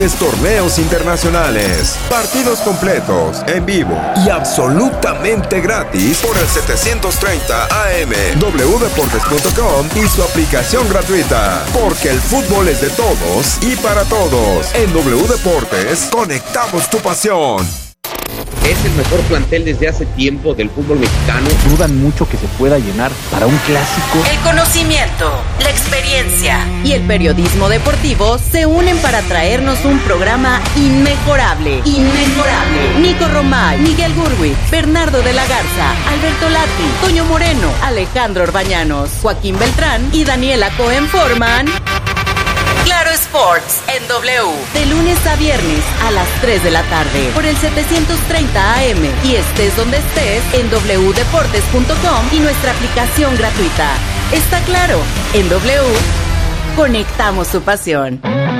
Torneos internacionales, partidos completos, en vivo y absolutamente gratis por el 730 AM, wdeportes.com y su aplicación gratuita. Porque el fútbol es de todos y para todos. En W Deportes, conectamos tu pasión. Es el mejor plantel desde hace tiempo del fútbol mexicano. Dudan mucho que se pueda llenar para un clásico. El conocimiento, la experiencia y el periodismo deportivo se unen para traernos un programa inmejorable. Nico Romay, Miguel Gurwitz, Bernardo de la Garza, Alberto Lati, Toño Moreno, Alejandro Orbañanos, Joaquín Beltrán y Daniela Cohen forman Claro Sports en W, de lunes a viernes a las 3 de la tarde por el 730 AM y estés donde estés en wdeportes.com y nuestra aplicación gratuita. Está claro, en W conectamos tu pasión.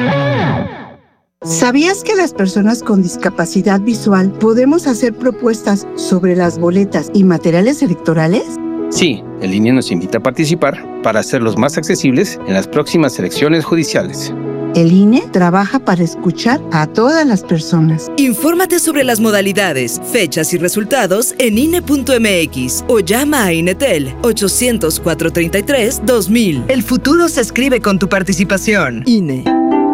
¿Sabías que las personas con discapacidad visual podemos hacer propuestas sobre las boletas y materiales electorales? Sí, el INE nos invita a participar para hacerlos más accesibles en las próximas elecciones judiciales. El INE trabaja para escuchar a todas las personas. Infórmate sobre las modalidades, fechas y resultados en INE.mx o llama a INETEL 800-433-2000. El futuro se escribe con tu participación. INE.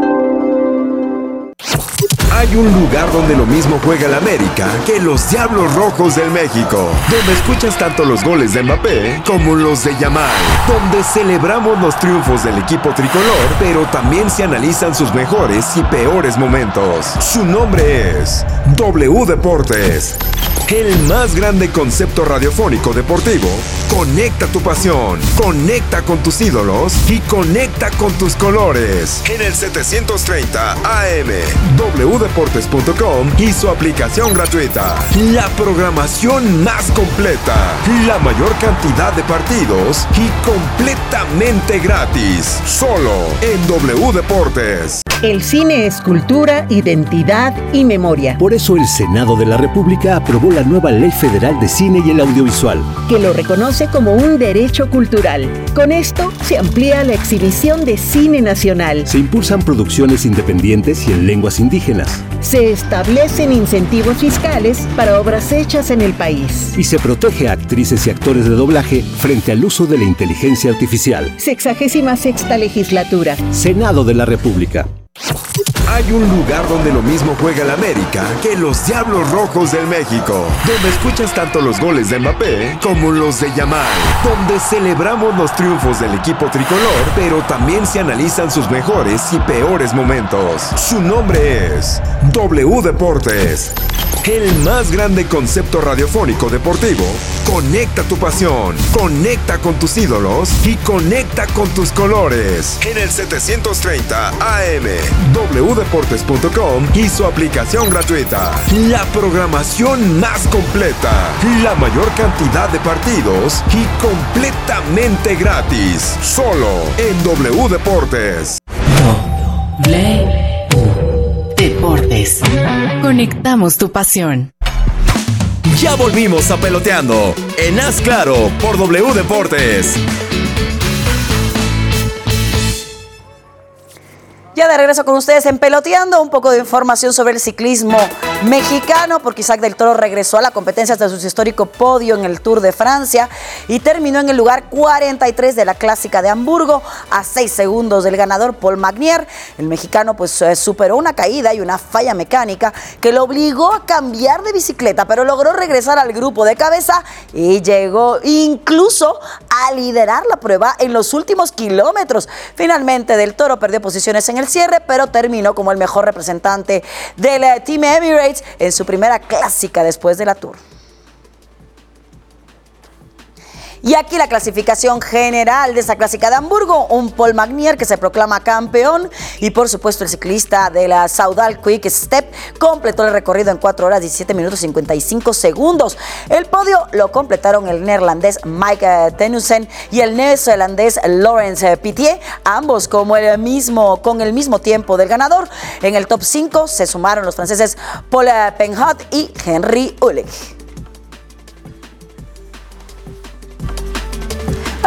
Hay un lugar donde lo mismo juega el América que los Diablos Rojos del México, donde escuchas tanto los goles de Mbappé como los de Yamal, donde celebramos los triunfos del equipo tricolor, pero también se analizan sus mejores y peores momentos. Su nombre es W Deportes. El más grande concepto radiofónico deportivo. Conecta tu pasión, conecta con tus ídolos y conecta con tus colores. En el 730 AM, wdeportes.com y su aplicación gratuita. La programación más completa, la mayor cantidad de partidos y completamente gratis. Solo en W Deportes. El cine es cultura, identidad y memoria. Por eso el Senado de la República aprobó la nueva Ley Federal de Cine y el Audiovisual, que lo reconoce como un derecho cultural. Con esto se amplía la exhibición de cine nacional. Se impulsan producciones independientes y en lenguas indígenas. Se establecen incentivos fiscales para obras hechas en el país. Y se protege a actrices y actores de doblaje frente al uso de la inteligencia artificial. 66ª legislatura. Senado de la República. Hay un lugar donde lo mismo juega el América que los Diablos Rojos del México, donde escuchas tanto los goles de Mbappé como los de Yamal, donde celebramos los triunfos del equipo tricolor, pero también se analizan sus mejores y peores momentos. Su nombre es W Deportes. El más grande concepto radiofónico deportivo. Conecta tu pasión, conecta con tus ídolos y conecta con tus colores. En el 730 AM, wdeportes.com y su aplicación gratuita. La programación más completa, la mayor cantidad de partidos y completamente gratis. Solo en W Deportes. Deportes. Conectamos tu pasión. Ya volvimos a Peloteando en Haz Claro por W Deportes. Ya de regreso con ustedes en Peloteando, un poco de información sobre el ciclismo mexicano, porque Isaac del Toro regresó a la competencia tras su histórico podio en el Tour de Francia y terminó en el lugar 43 de la Clásica de Hamburgo, a 6 segundos del ganador Paul Magnier. El mexicano superó una caída y una falla mecánica que lo obligó a cambiar de bicicleta, pero logró regresar al grupo de cabeza y llegó incluso a liderar la prueba en los últimos kilómetros. Finalmente del Toro perdió posiciones en el cierre, pero terminó como el mejor representante del Team Emirates en su primera clásica después de la Tour. Y aquí la clasificación general de esta Clásica de Hamburgo, un Paul Magnier que se proclama campeón y por supuesto el ciclista de la Saudal Quick Step completó el recorrido en 4 horas 17 minutos 55 segundos. El podio lo completaron el neerlandés Mike Tenussen y el neozelandés Laurens Pittier, ambos con el mismo tiempo del ganador. En el top 5 se sumaron los franceses Paul Penhot y Henry Ulich.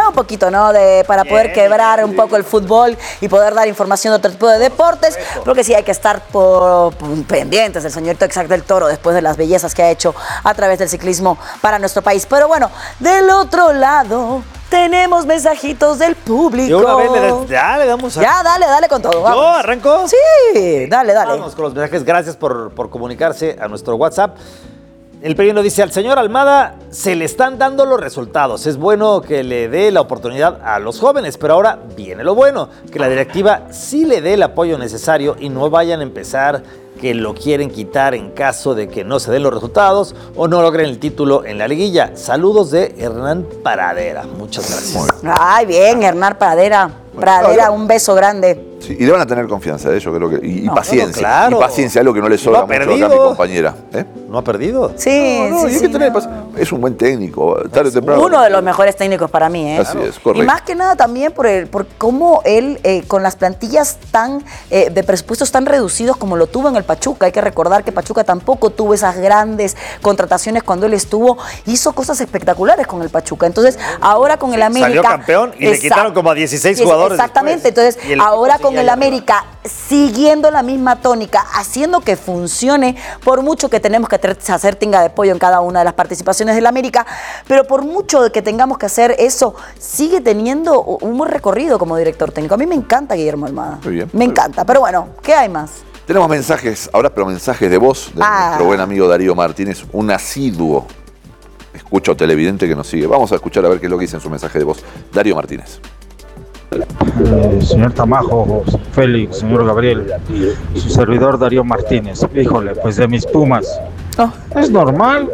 un poquito, ¿no? Para poder quebrar un poco el fútbol y poder dar información de otro tipo de deportes, porque sí hay que estar pendientes del señorito Isaac del Toro después de las bellezas que ha hecho a través del ciclismo para nuestro país. Pero bueno, del otro lado tenemos mensajitos del público. Y una vez le damos a... Ya, dale con todo. ¿Yo arranco? Sí, dale. Vamos con los mensajes. Gracias por comunicarse a nuestro WhatsApp. El periódico dice, al señor Almada se le están dando los resultados. Es bueno que le dé la oportunidad a los jóvenes, pero ahora viene lo bueno, que la directiva sí le dé el apoyo necesario y no vayan a empezar que lo quieren quitar en caso de que no se den los resultados o no logren el título en la liguilla. Saludos de Hernán Pradera. Muchas gracias. Ay, bien, Hernán Pradera. Un beso grande. Sí, y le van a tener confianza, yo creo que. Y paciencia. Claro. Y paciencia, algo que no le sobra mucho acá a mi compañera. ¿No ha perdido? Sí, es un buen técnico. Tarde o temprano. Uno de los mejores técnicos para mí, Así es, correcto. Y más que nada también por cómo él, con las plantillas de presupuestos tan reducidos como lo tuvo en el Pachuca. Hay que recordar que Pachuca tampoco tuvo esas grandes contrataciones cuando él estuvo. Hizo cosas espectaculares con el Pachuca. Entonces, ahora con el América. Salió campeón y le quitaron como a 16 jugadores. Exactamente. Entonces, ahora con el América, siguiendo la misma tónica, haciendo que funcione, por mucho que tenemos que hacer tinga de pollo en cada una de las participaciones del América, pero por mucho que tengamos que hacer eso, sigue teniendo un buen recorrido como director técnico. A mí me encanta Guillermo Almada. Muy bien. Me encanta. Pero bueno, ¿qué hay más? Tenemos mensajes ahora, pero mensajes de voz de nuestro buen amigo Darío Martínez, un asiduo escucho televidente que nos sigue. Vamos a escuchar a ver qué es lo que dice en su mensaje de voz. Darío Martínez. Señor Tamajo, Félix, señor Gabriel, su servidor Darío Martínez. Híjole, pues de mis Pumas. Es normal.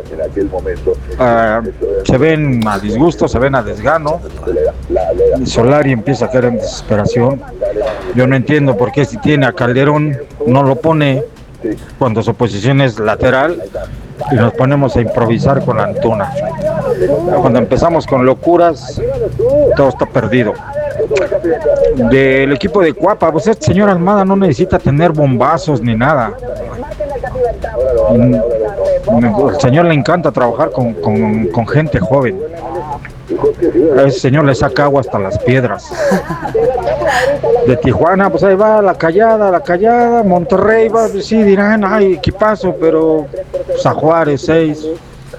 Se ven a disgusto, se ven a desgano. Solari empieza a caer en desesperación. Yo no entiendo por qué si tiene a Calderón no lo pone cuando su posición es lateral y nos ponemos a improvisar con Antuna. Cuando empezamos con locuras, todo está perdido. Del equipo de Cuapa, pues este señor Almada no necesita tener bombazos ni nada. Al señor le encanta trabajar con gente joven. A ese señor le saca agua hasta las piedras. De Tijuana, pues ahí va la callada. Monterrey va, pues sí dirán, ay, equipazo, pero pues, a Juárez 6.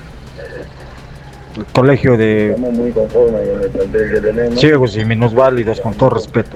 El colegio de ciegos y minusválidos, con todo respeto.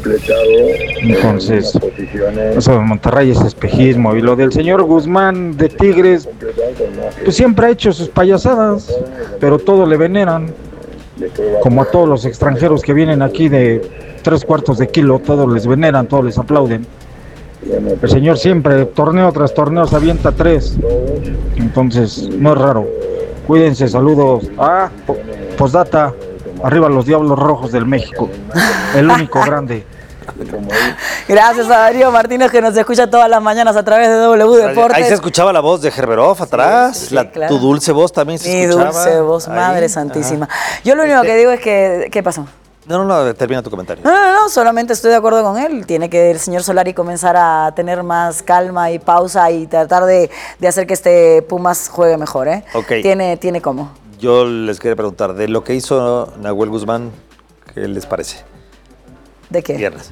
Entonces, eso de Monterrey es espejismo. Y lo del señor Guzmán de Tigres, pues siempre ha hecho sus payasadas, pero todo le veneran. Como a todos los extranjeros que vienen aquí de 3/4 de kilo, todos les veneran, todos les aplauden. El señor siempre, torneo tras torneo, se avienta 3. Entonces, no es raro. Cuídense, saludos. Postdata, arriba los Diablos Rojos del México, el único grande. Gracias a Darío Martínez, que nos escucha todas las mañanas a través de W Deportes. Ahí se escuchaba la voz de Gerberov atrás, sí, claro. Tu dulce voz también se escuchaba. Mi dulce voz, Madre Santísima. Yo lo único que digo es que, ¿qué pasó? No, termina tu comentario. No, solamente estoy de acuerdo con él. Tiene que el señor Solari comenzar a tener más calma y pausa y tratar de hacer que este Pumas juegue mejor, ¿eh? Okay. Tiene cómo. Yo les quería preguntar, de lo que hizo Nahuel Guzmán, ¿qué les parece? ¿De qué? Viernes.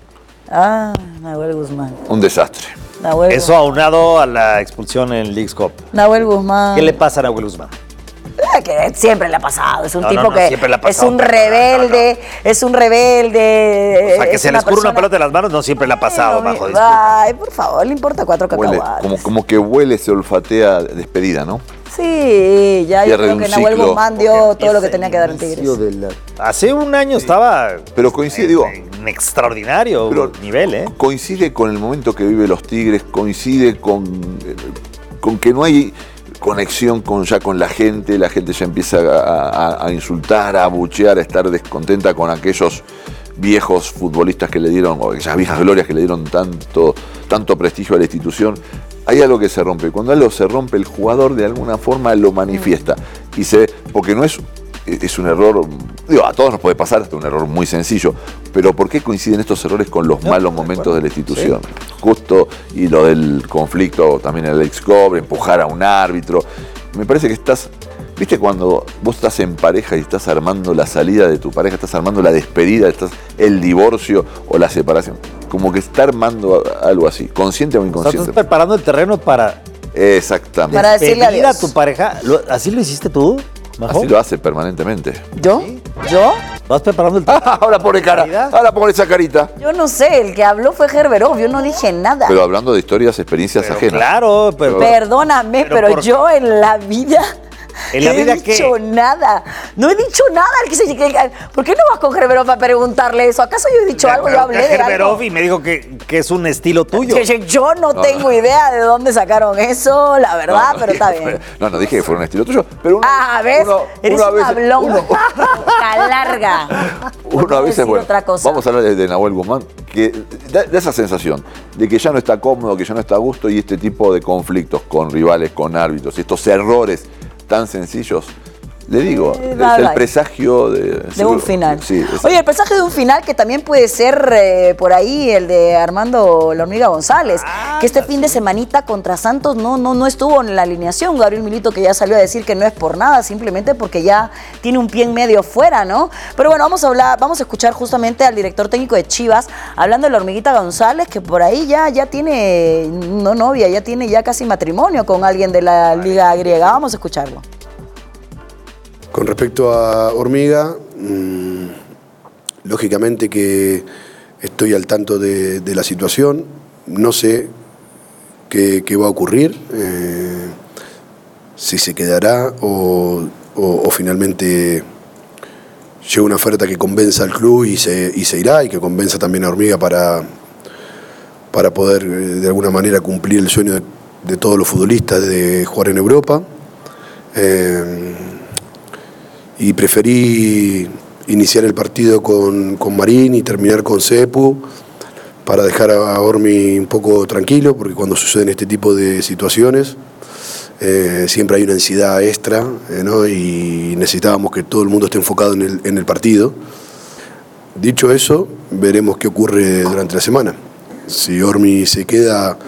Nahuel Guzmán. Un desastre. Eso aunado a la expulsión en Leagues Cup. Nahuel Guzmán. ¿Qué le pasa a Nahuel Guzmán? Que siempre le ha pasado, es un tipo que es un rebelde, es un rebelde. O sea, que se le escurre una pelota de las manos no siempre le ha pasado, bajo disculpa. Ay, por favor, le importa 4 cacahuates. Como que huele, se olfatea despedida, ¿no? Sí, ya yo creo que Nahuel Guzmán dio todo lo que tenía que dar en Tigres. Hace un año estaba... Pero coincide, en extraordinario nivel, ¿eh? Coincide con el momento que vive los Tigres, coincide con que no hay conexión con la gente ya empieza a insultar, a abuchear, a estar descontenta con aquellos viejos futbolistas que le dieron, o esas viejas glorias que le dieron tanto prestigio a la institución. Hay algo que se rompe. Cuando algo se rompe, el jugador de alguna forma lo manifiesta. Porque no es un error, a todos nos puede pasar, hasta un error muy sencillo, pero ¿por qué coinciden estos errores con los malos momentos de la institución? Sí. Justo, y lo del conflicto también en el Leagues Cup, empujar a un árbitro. Me parece que estás ¿Viste cuando vos estás en pareja y estás armando la salida de tu pareja, estás armando la despedida, el divorcio o la separación? Como que está armando algo así, consciente o inconsciente. O sea, estás preparando el terreno para... Exactamente. Para decirle adiós. a tu pareja. ¿Así lo hiciste tú, Majo? Así lo hace permanentemente. ¿Yo? ¿Sí? ¿Yo? ¿Vas preparando el terreno? Ahora pone cara, ahora pone esa carita. Yo no sé, el que habló fue Gerberov, yo no dije nada. Pero hablando de historias, experiencias ajenas. Claro, pero... Perdóname, pero yo en la vida... ¿En la vida qué? No he dicho nada. No he dicho nada. ¿Por qué no vas con Gerberov a preguntarle eso? ¿Acaso yo he dicho algo? Yo hablé de algo. Gerberov y me dijo que es un estilo tuyo. Yo no tengo idea de dónde sacaron eso, la verdad, pero está bien. No dije que fuera un estilo tuyo, pero ¿ves? Eres un hablón. Boca larga. Uno a veces, bueno, otra cosa. vamos a hablar de Nahuel Guzmán, que da esa sensación de que ya no está cómodo, que ya no está a gusto y este tipo de conflictos con rivales, con árbitros, estos errores tan sencillos, le digo, es el presagio de un final. Sí, oye, el presagio de un final que también puede ser por ahí el de Armando La Hormiga González, que este fin de semanita contra Santos no estuvo en la alineación. Gabriel Milito, que ya salió a decir que no es por nada, simplemente porque ya tiene un pie en medio fuera, ¿no? Pero bueno, vamos a escuchar justamente al director técnico de Chivas hablando de La Hormiguita González, que por ahí ya tiene, no novia, ya tiene ya casi matrimonio con alguien de la Liga Griega. Vamos a escucharlo. Con respecto a Hormiga, lógicamente que estoy al tanto de la situación, no sé qué va a ocurrir, si se quedará o finalmente llega una oferta que convenza al club y se irá, y que convenza también a Hormiga para poder de alguna manera cumplir el sueño de todos los futbolistas de jugar en Europa. Y preferí iniciar el partido con Marín y terminar con Cepu para dejar a Hormi un poco tranquilo, porque cuando suceden este tipo de situaciones siempre hay una ansiedad extra, ¿no? Y necesitábamos que todo el mundo esté enfocado en el partido. Dicho eso, veremos qué ocurre durante la semana. Si Hormi se queda,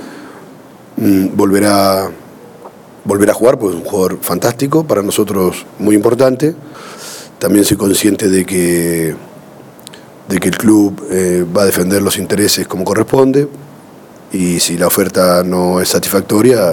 volverá a jugar, pues es un jugador fantástico, para nosotros muy importante. También soy consciente de que el club va a defender los intereses como corresponde, y si la oferta no es satisfactoria,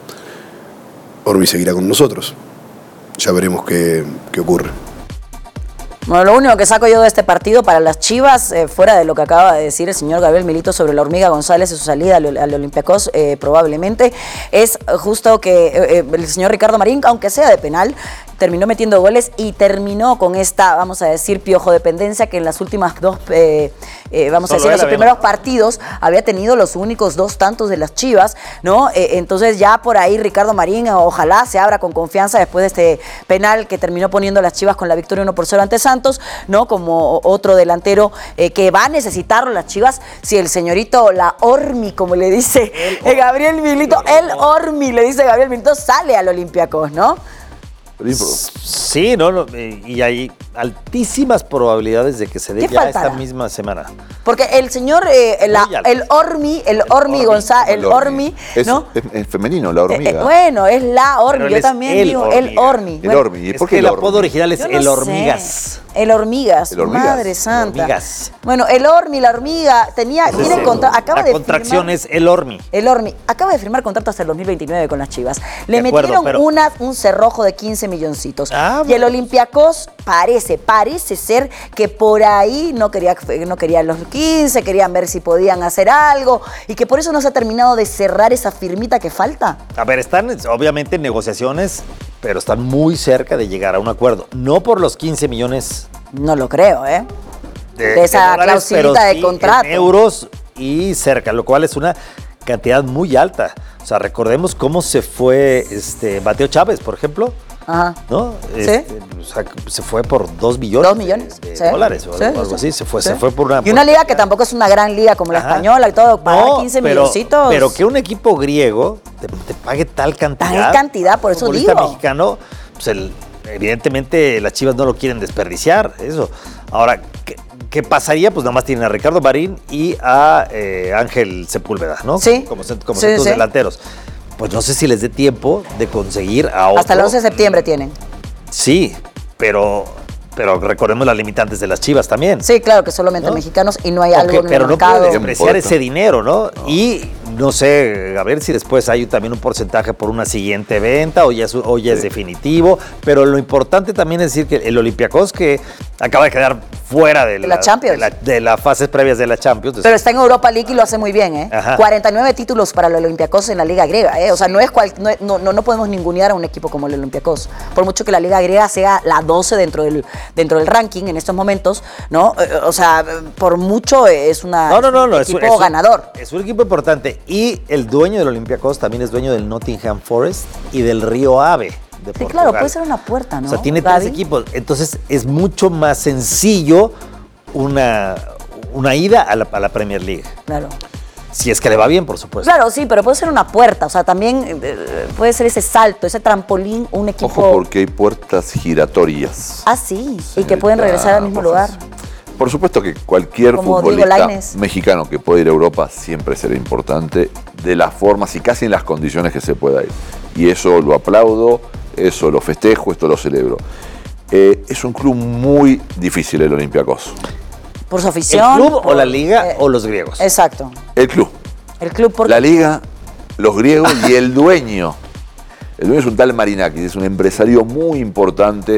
Hormi seguirá con nosotros. Ya veremos qué ocurre. Bueno, lo único que saco yo de este partido para las Chivas, fuera de lo que acaba de decir el señor Gabriel Milito sobre La Hormiga González y su salida al Olympiacos, probablemente, es justo que el señor Ricardo Marín, aunque sea de penal, terminó metiendo goles y terminó con esta, vamos a decir, piojo dependencia que en las últimas dos, los primeros partidos había tenido los únicos 2 tantos de las Chivas, ¿no? Entonces ya por ahí Ricardo Marín ojalá se abra con confianza después de este penal que terminó poniendo a las Chivas con la victoria 1-0 ante Santos, ¿no? Como otro delantero que va a necesitarlo las Chivas si el señorito La Hormi, como le dice Gabriel Milito, el Hormi, le dice Gabriel Milito, sale al Olympiacos, ¿no? Sí, y hay altísimas probabilidades de que se dé ya esta misma semana. Porque el señor, el Hormi González, ¿no? Es femenino, La Hormiga. Bueno, es La Hormi, yo también digo el Hormi. El Hormi. ¿Y por qué el apodo original es el Hormigas? El Hormigas, Madre Santa. Bueno, el Hormi, La Hormiga, acaba de contracción es el Hormi. El Hormi acaba de firmar contrato hasta el 2029 con las Chivas. Le metieron un cerrojo de 15 milloncitos. Y el Olympiacos parece ser que por ahí no querían los 15, querían ver si podían hacer algo, y que por eso no se ha terminado de cerrar esa firmita que falta. A ver, están obviamente en negociaciones, pero están muy cerca de llegar a un acuerdo. No por los 15 millones. No lo creo, de esa clausulita de contrato. En euros y cerca, lo cual es una cantidad muy alta. O sea, recordemos cómo se fue Mateo Chávez, por ejemplo. Ajá. ¿No? ¿Sí? O sea, se fue por 2 millones. 2 millones de dólares o algo así. Se fue por una. Y una liga que tampoco es una gran liga como la española y todo, para 15 milloncitos. Pero que un equipo griego te pague tal cantidad. Tal cantidad, por eso digo. Mexicano, pues evidentemente las Chivas no lo quieren desperdiciar, eso. Ahora, ¿qué pasaría? Pues nada más tienen a Ricardo Marín y a Ángel Sepúlveda, ¿no? Sí. Como centros delanteros. Pues no sé si les dé tiempo de conseguir a otro. Hasta el 11 de septiembre tienen. Sí, pero recordemos las limitantes de las Chivas también. Sí, claro, que solamente mexicanos y no hay algo en el pero mercado. no puede despreciar ese dinero, ¿no? Y no sé, a ver si después hay también un porcentaje por una siguiente venta o ya es definitivo, pero lo importante también es decir que el Olympiacos, que acaba de quedar fuera de la Champions, de las fases previas de la Champions. Pero está en Europa League y lo hace muy bien, ¿eh? Ajá. 49 títulos para el Olympiacos en la Liga griega, ¿eh? O sea, no podemos ningunear a un equipo como el Olympiacos. Por mucho que la Liga griega sea la 12 dentro del ranking en estos momentos, ¿no? O sea, por mucho es un equipo ganador. Es un equipo importante. Y el dueño del Olympiacos también es dueño del Nottingham Forest y del Río Ave. Sí, claro, puede ser una puerta, ¿no? O sea, tiene 3 equipos. Entonces, es mucho más sencillo una ida a la Premier League. Claro. Si es que le va bien, por supuesto. Claro, sí, pero puede ser una puerta. O sea, también puede ser ese salto, ese trampolín, un equipo... Ojo, porque hay puertas giratorias. Ah, sí, y que pueden regresar al mismo lugar. Por supuesto que cualquier Como futbolista mexicano que pueda ir a Europa siempre será importante, de las formas y casi en las condiciones que se pueda ir. Y eso lo aplaudo, eso lo festejo, esto lo celebro. Es un club muy difícil el Olympiacos. Por su afición. ¿El club o la liga o los griegos? Exacto. El club. El club por... La liga, los griegos y el dueño. El dueño es un tal Marinakis, es un empresario muy importante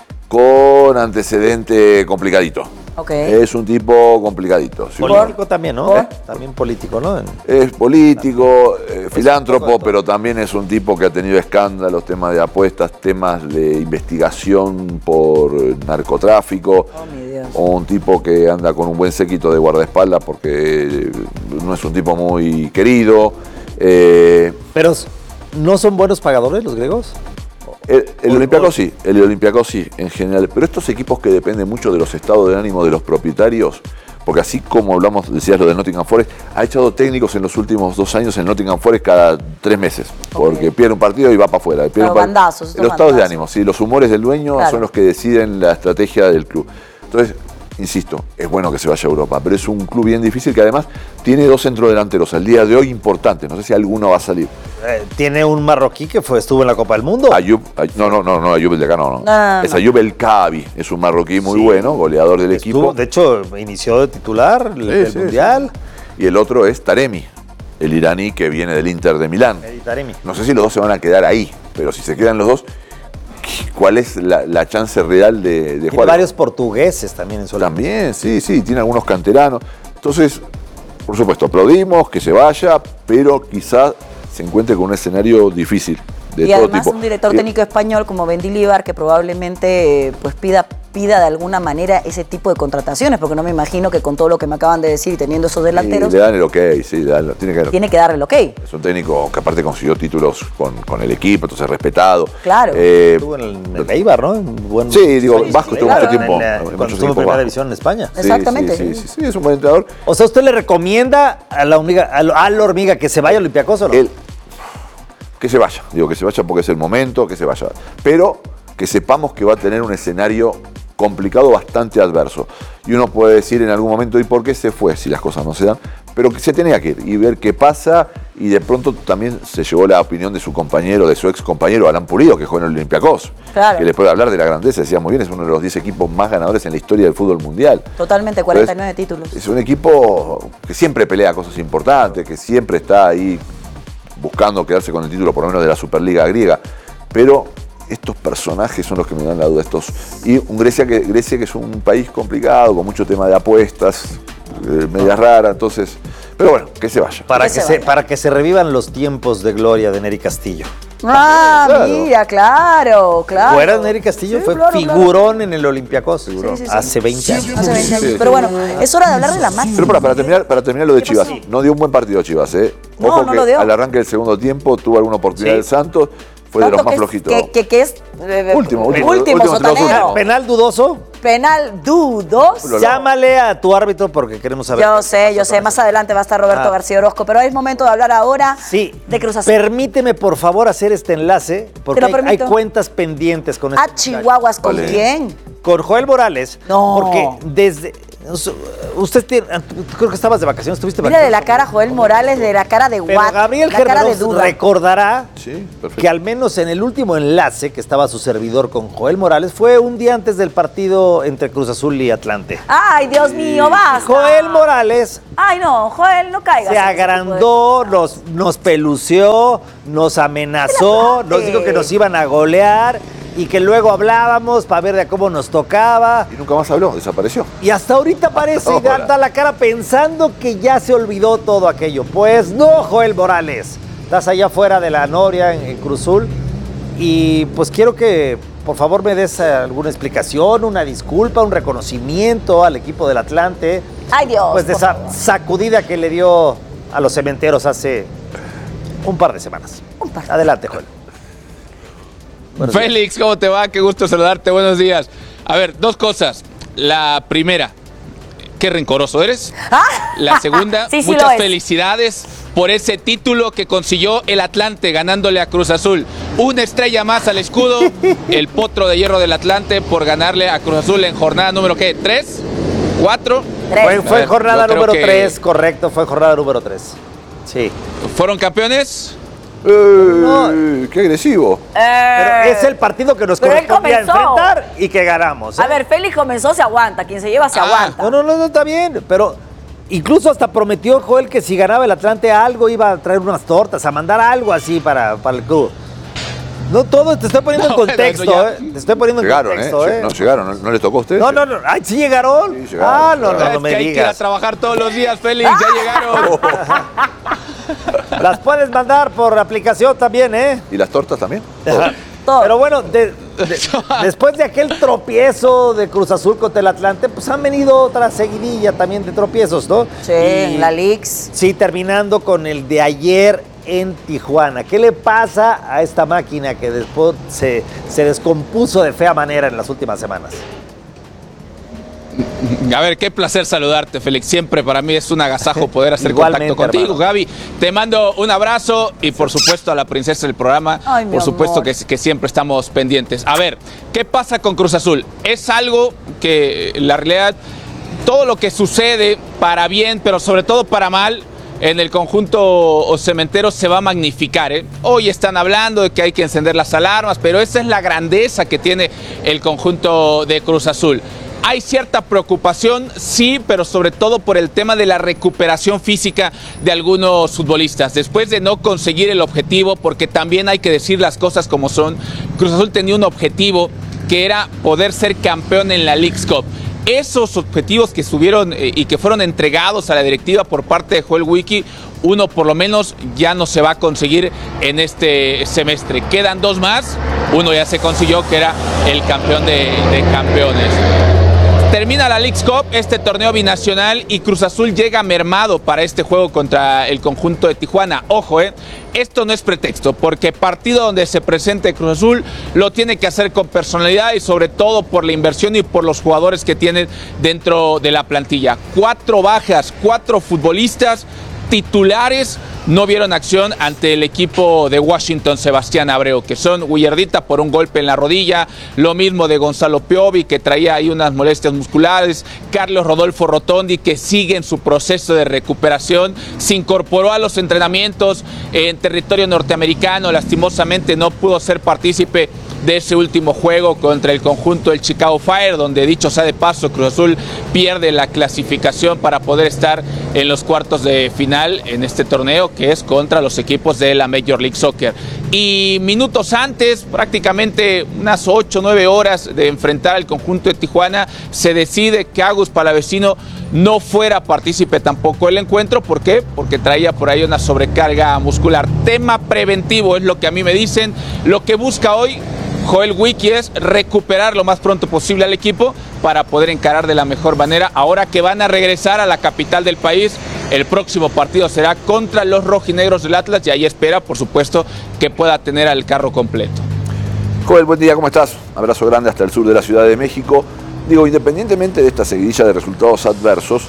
con antecedente complicadito. Okay. Es un tipo complicadito. Político también, ¿no? También político, ¿no? Es político, filántropo, pero también es un tipo que ha tenido escándalos, temas de apuestas, temas de investigación por narcotráfico. O un tipo que anda con un buen séquito de guardaespaldas porque no es un tipo muy querido. Pero ¿no son buenos pagadores los griegos? El Olympiacos sí, en general. Pero estos equipos que dependen mucho de los estados de ánimo de los propietarios, porque así como decías lo de Nottingham Forest, ha echado técnicos en los últimos 2 años en Nottingham Forest cada 3 meses, porque pierde un partido y va para afuera. Bandazos, los estados de ánimo, sí, los humores del dueño son los que deciden la estrategia del club. Entonces, insisto, es bueno que se vaya a Europa, pero es un club bien difícil que además tiene 2 centrodelanteros al día de hoy importantes. No sé si alguno va a salir. Tiene un marroquí que estuvo en la Copa del Mundo. Ayub el de acá no. Es Ayub El Kaabi, es un marroquí muy bueno, goleador del equipo. De hecho, inició de titular el Mundial. Y el otro es Taremi, el iraní que viene del Inter de Milán. No sé si los dos se van a quedar ahí, pero si se quedan los dos, ¿cuál es la chance real de jugar? Tiene varios portugueses también en su También, sí, tiene algunos canteranos. Entonces, por supuesto, aplaudimos que se vaya, pero quizás se encuentre con un escenario difícil de todo tipo. Y además un director técnico español como Mendilibar que probablemente pues pida de alguna manera ese tipo de contrataciones, porque no me imagino que con todo lo que me acaban de decir y teniendo esos delanteros... le dan el ok, sí, tiene que darle el ok. Es un técnico que aparte consiguió títulos con el equipo, entonces respetado. Claro. Estuvo en el Eibar, ¿no? Vasco estuvo mucho tiempo. Cuando estuvo en primera división en España. Exactamente. Sí, es un buen entrenador. O sea, ¿usted le recomienda a la hormiga que se vaya al Olympiacos o no? Que se vaya, que se vaya porque es el momento, que se vaya. Pero que sepamos que va a tener un escenario complicado, bastante adverso. Y uno puede decir en algún momento, ¿y por qué se fue si las cosas no se dan? Pero que se tenía que ir y ver qué pasa. Y de pronto también se llevó la opinión de su compañero, de su ex compañero, Alan Pulido, que juega en el Olympiacos. Claro. Que le puede hablar de la grandeza, decía muy bien, es uno de los 10 equipos más ganadores en la historia del fútbol mundial. Totalmente, 49 títulos. Es un equipo que siempre pelea cosas importantes, que siempre está ahí buscando quedarse con el título por lo menos de la Superliga griega, pero estos personajes son los que me dan la duda. Y Grecia que es un país complicado, con mucho tema de apuestas, medias raras, entonces, pero bueno, que se vaya. Para que se revivan los tiempos de gloria de Nery Castillo. Mira, claro. Fuera de Nery Castillo fue figurón en el Olympiacos, hace 20 años. Hace 20 años. Pero bueno, es hora de hablar de la máquina. Pero para terminar lo de Chivas, no dio un buen partido Chivas, Ojo no que lo dio. Al arranque del segundo tiempo tuvo alguna oportunidad del Santos, fue de los más flojitos. Que es último sotanero. Penal dudoso. Penal dudoso. Llámale a tu árbitro porque queremos saber. Yo sé. Más adelante va a estar Roberto García Orozco, pero es momento de hablar ahora de Cruz Azul. Permíteme, por favor, hacer este enlace, porque hay cuentas pendientes con este. Chihuahuas, ¿con quién? Con Joel Morales. No. Porque Usted creo que estabas de vacaciones, ¿tuviste vacaciones? Mira de la cara Joel Morales, de la cara de Watt, Gabriel Germán recordará que al menos en el último enlace que estaba su servidor con Joel Morales fue un día antes del partido entre Cruz Azul y Atlante. ¡Ay, Dios mío, basta! Joel Morales... Ay, no, Joel, no caigas. Se agrandó, nos peluceó, nos amenazó, nos dijo que nos iban a golear... Y que luego hablábamos para ver de cómo nos tocaba. Y nunca más habló, desapareció. Y hasta ahorita parece da la cara pensando que ya se olvidó todo aquello. Pues no, Joel Morales. Estás allá afuera de la Noria en Cruzul. Y pues quiero que por favor me des alguna explicación, una disculpa, un reconocimiento al equipo del Atlante. ¡Ay, Dios! Pues de esa sacudida que le dio a los cementeros hace un par de semanas. Adelante, Joel. Félix, ¿cómo te va? Qué gusto saludarte, buenos días. A ver, dos cosas. La primera, qué rencoroso eres. La segunda, sí, muchas felicidades por ese título que consiguió el Atlante ganándole a Cruz Azul. Una estrella más al escudo, el potro de hierro del Atlante por ganarle a Cruz Azul en jornada número, ¿qué? ¿3? ¿4? Fue jornada número 3, correcto, fue jornada número 3. Sí. ¿Fueron campeones? ¡Qué agresivo! Pero es el partido que nos correspondía enfrentar y que ganamos. A ver, Félix comenzó, se aguanta. Quien se lleva, se aguanta. No, está bien. Pero incluso hasta prometió Joel que si ganaba el Atlante algo iba a traer unas tortas, a mandar algo así para el club. No todo, te estoy poniendo en contexto, Te estoy poniendo en contexto, No llegaron, ¿no les tocó a ustedes? No. Ay, ¿sí llegaron? Sí, llegaron. No me digas. Hay que ir a trabajar todos los días, Félix, ya llegaron. Las puedes mandar por aplicación también, ¿eh? ¿Y las tortas también? Pero bueno, después de aquel tropiezo de Cruz Azul contra el Atlante, pues han venido otra seguidilla también de tropiezos, ¿no? Sí, en la Leagues. Sí, terminando con el de ayer en Tijuana. ¿Qué le pasa a esta máquina que después se descompuso de fea manera en las últimas semanas? A ver, qué placer saludarte, Félix. Siempre para mí es un agasajo poder hacer contacto contigo, hermano. Gaby. Te mando un abrazo y por supuesto a la princesa del programa. Ay, por supuesto que siempre estamos pendientes. A ver, ¿qué pasa con Cruz Azul? Es algo que la realidad, todo lo que sucede para bien, pero sobre todo para mal, en el conjunto cementero se va a magnificar, ¿eh? Hoy están hablando de que hay que encender las alarmas, pero esa es la grandeza que tiene el conjunto de Cruz Azul. Hay cierta preocupación, sí, pero sobre todo por el tema de la recuperación física de algunos futbolistas. Después de no conseguir el objetivo, porque también hay que decir las cosas como son, Cruz Azul tenía un objetivo que era poder ser campeón en la Leagues Cup. Esos objetivos que estuvieron y que fueron entregados a la directiva por parte de Joel Wiki, uno por lo menos ya no se va a conseguir en este semestre. Quedan dos más, uno ya se consiguió, que era el campeón de campeones. Termina la Leagues Cup, este torneo binacional, y Cruz Azul llega mermado para este juego contra el conjunto de Tijuana. Ojo, esto no es pretexto, porque partido donde se presente Cruz Azul lo tiene que hacer con personalidad y sobre todo por la inversión y por los jugadores que tienen dentro de la plantilla. 4 bajas, 4 futbolistas titulares no vieron acción ante el equipo de Washington Sebastián Abreu, que son Willardita por un golpe en la rodilla, lo mismo de Gonzalo Piovi, que traía ahí unas molestias musculares, Carlos Rodolfo Rotondi, que sigue en su proceso de recuperación, se incorporó a los entrenamientos en territorio norteamericano, lastimosamente no pudo ser partícipe de ese último juego contra el conjunto del Chicago Fire, donde dicho sea de paso, Cruz Azul pierde la clasificación para poder estar en los cuartos de final en este torneo, que es contra los equipos de la Major League Soccer. Y minutos antes, prácticamente unas 8 o 9 horas de enfrentar al conjunto de Tijuana, se decide que Agus Palavecino no fuera partícipe tampoco del encuentro. ¿Por qué? Porque traía por ahí una sobrecarga muscular. Tema preventivo es lo que a mí me dicen. Lo que busca hoy Joel Wiki es recuperar lo más pronto posible al equipo para poder encarar de la mejor manera. Ahora que van a regresar a la capital del país, el próximo partido será contra los rojinegros del Atlas y ahí espera, por supuesto, que pueda tener al carro completo. Joel, buen día, ¿cómo estás? Abrazo grande hasta el sur de la Ciudad de México. Digo, independientemente de esta seguidilla de resultados adversos,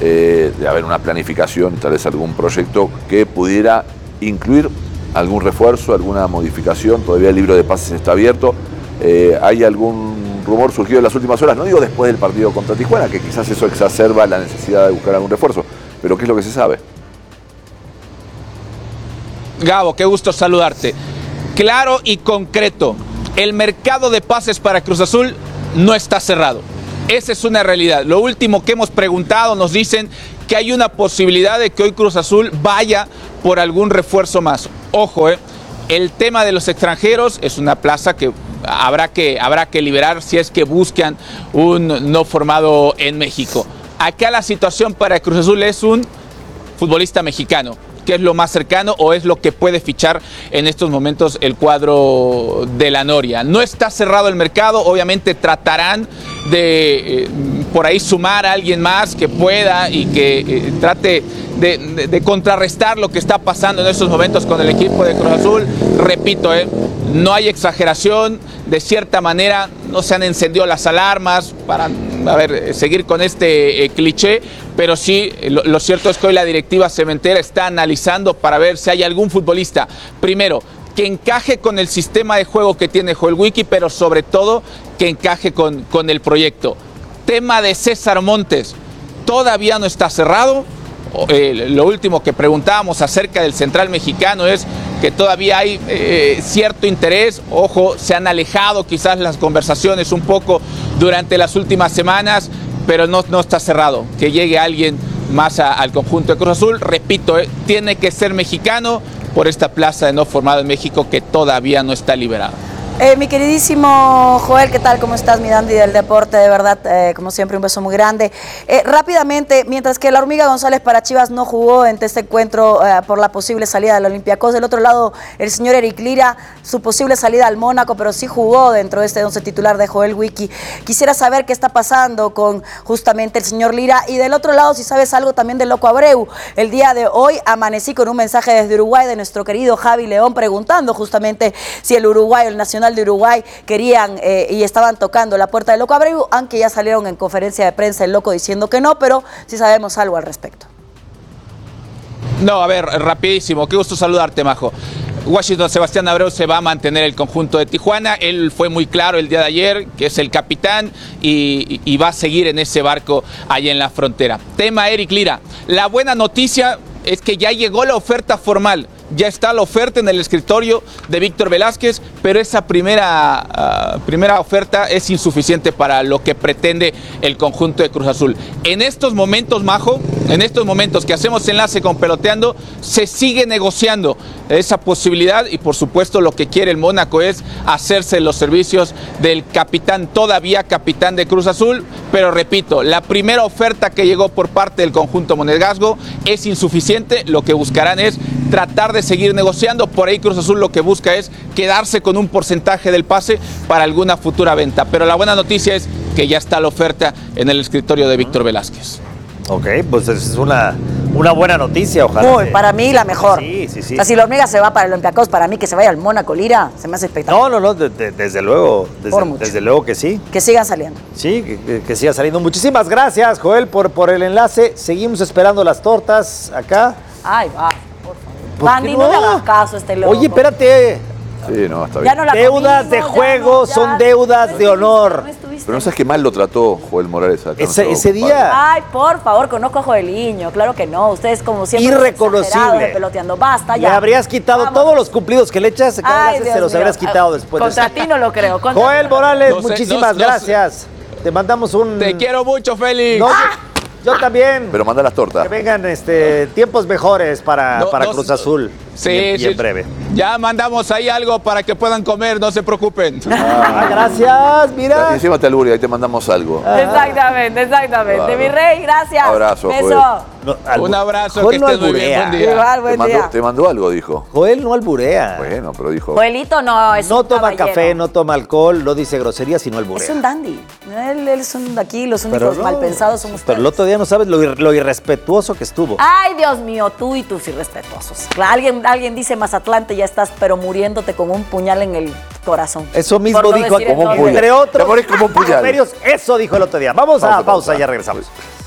de haber una planificación, tal vez algún proyecto que pudiera incluir algún refuerzo, alguna modificación, todavía el libro de pases está abierto. ¿Hay algún rumor surgido en las últimas horas, no digo después del partido contra Tijuana, que quizás eso exacerba la necesidad de buscar algún refuerzo, pero ¿qué es lo que se sabe? Gabo, qué gusto saludarte. Claro y concreto, el mercado de pases para Cruz Azul no está cerrado. Esa es una realidad. Lo último que hemos preguntado, nos dicen que hay una posibilidad de que hoy Cruz Azul vaya por algún refuerzo más. Ojo, el tema de los extranjeros es una plaza que habrá que liberar si es que buscan un no formado en México. Acá la situación para Cruz Azul es un futbolista mexicano, que es lo más cercano o es lo que puede fichar en estos momentos el cuadro de la Noria. No está cerrado el mercado, obviamente tratarán de por ahí sumar a alguien más que pueda y que trate de contrarrestar lo que está pasando en estos momentos con el equipo de Cruz Azul. Repito, no hay exageración, de cierta manera no se han encendido las alarmas para seguir con este cliché, pero sí, lo cierto es que hoy la directiva cementera está analizando para ver si hay algún futbolista, primero, que encaje con el sistema de juego que tiene Joel Wiki, pero sobre todo que encaje con el proyecto. Tema de César Montes, todavía no está cerrado. Lo último que preguntábamos acerca del central mexicano es que todavía hay cierto interés. Ojo, se han alejado quizás las conversaciones un poco durante las últimas semanas, pero no está cerrado que llegue alguien más al conjunto de Cruz Azul. Repito, tiene que ser mexicano por esta plaza de no formado en México que todavía no está liberada. Mi queridísimo Joel, ¿qué tal? ¿Cómo estás, mi dandy del deporte? De verdad, como siempre, un beso muy grande. Rápidamente, mientras que la Hormiga González para Chivas no jugó en este encuentro por la posible salida del Olympiacos, del otro lado, el señor Eric Lira, su posible salida al Mónaco, pero sí jugó dentro de este 11 titular de Joel Wiki. Quisiera saber qué está pasando con justamente el señor Lira. Y del otro lado, si sabes algo también del Loco Abreu. El día de hoy amanecí con un mensaje desde Uruguay de nuestro querido Javi León preguntando justamente si el Uruguay, el Nacional de Uruguay querían y estaban tocando la puerta del Loco Abreu, aunque ya salieron en conferencia de prensa el Loco diciendo que no, pero sí sabemos algo al respecto. No, a ver, rapidísimo, qué gusto saludarte, Majo. Washington Sebastián Abreu se va a mantener el conjunto de Tijuana. Él fue muy claro el día de ayer que es el capitán y va a seguir en ese barco allá en la frontera. Tema Eric Lira. La buena noticia es que ya llegó la oferta formal. Ya está la oferta en el escritorio de Víctor Velázquez, pero esa primera oferta es insuficiente para lo que pretende el conjunto de Cruz Azul. En estos momentos, Majo, en estos momentos que hacemos enlace con Peloteando, se sigue negociando esa posibilidad y por supuesto lo que quiere el Mónaco es hacerse los servicios del capitán, todavía capitán de Cruz Azul, pero repito, la primera oferta que llegó por parte del conjunto monegasco es insuficiente. Lo que buscarán es tratar de seguir negociando. Por ahí Cruz Azul lo que busca es quedarse con un porcentaje del pase para alguna futura venta, pero la buena noticia es que ya está la oferta en el escritorio de Víctor Velázquez. Ok, pues es una buena noticia, ojalá. Muy, para mí la mejor. Sí. O sea, si la Hormiga se va para el Olympiacos, para mí que se vaya al Mónaco Lira, se me hace espectacular. No, desde luego, desde luego que sí. Que sigan saliendo. Sí, que siga saliendo. Muchísimas gracias, Joel, por el enlace. Seguimos esperando las tortas acá. Ay, va, por favor. Bandy, no le hagas caso a este loco. Oye, espérate. Sí, no, está bien. Ya no la Deudas comimos, de juego son deudas de honor. Pero no sabes qué mal lo trató Joel Morales acá. Ese día. Ay, por favor, conozco a Joeliño. Claro que no. Ustedes, como siempre, irreconocible. De Peloteando. Basta ya. Le habrías quitado todos los cumplidos que le echas. Se los habrías quitado después. Contra ti no lo creo. Joel Morales, muchísimas gracias. Te mandamos un... Te quiero mucho, Félix. Yo también. Pero manda las tortas. Que vengan tiempos mejores para Cruz Azul. Sí, y en breve. Ya mandamos ahí algo para que puedan comer, no se preocupen. Gracias, mira. Y encima te alburia, ahí te mandamos algo. Exactamente. Claro. Mi rey, gracias. Abrazo, beso. Un abrazo, Joel que estés muy bien, buen día. Igual, buen día. Te mandó algo, dijo. Joel no alburea. Bueno, pero dijo... Joelito no es No un toma caballero. café, no toma alcohol, no dice groserías, sino alburea. Es un dandy. Él es aquí, los únicos malpensados son ustedes. Pero el otro día no sabes lo irrespetuoso que estuvo. Ay, Dios mío, tú y tus irrespetuosos. Alguien dice Mazatlán, ya estás, pero muriéndote con un puñal en el corazón. Eso mismo no dijo, como entre otros. Te morís como un puñal. Eso dijo el otro día. Vamos a pausa, ya regresamos.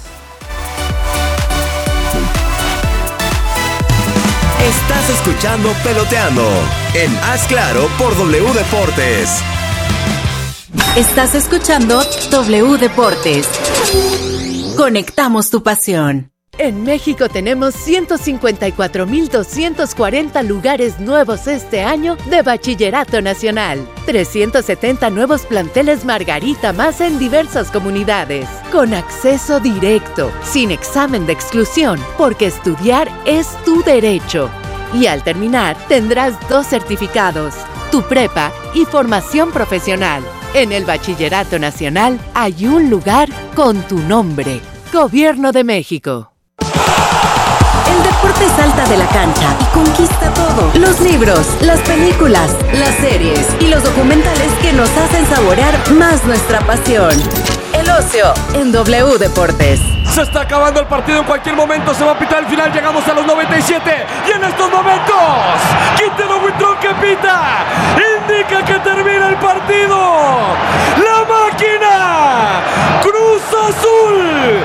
Estás escuchando Peloteando en Haz Claro por W Deportes. Estás escuchando W Deportes. Conectamos tu pasión. En México tenemos 154,240 lugares nuevos este año de Bachillerato Nacional. 370 nuevos planteles Margarita más en diversas comunidades. Con acceso directo, sin examen de exclusión, porque estudiar es tu derecho. Y al terminar, tendrás 2 certificados, tu prepa y formación profesional. En el Bachillerato Nacional hay un lugar con tu nombre. Gobierno de México. El deporte salta de la cancha y conquista todo. Los libros, las películas, las series y los documentales que nos hacen saborear más nuestra pasión. El ocio en W Deportes. Se está acabando el partido, en cualquier momento se va a pitar el final, llegamos a los 97 y en estos momentos Quintero Huitrón que pita, indica que termina el partido. La máquina Cruz Azul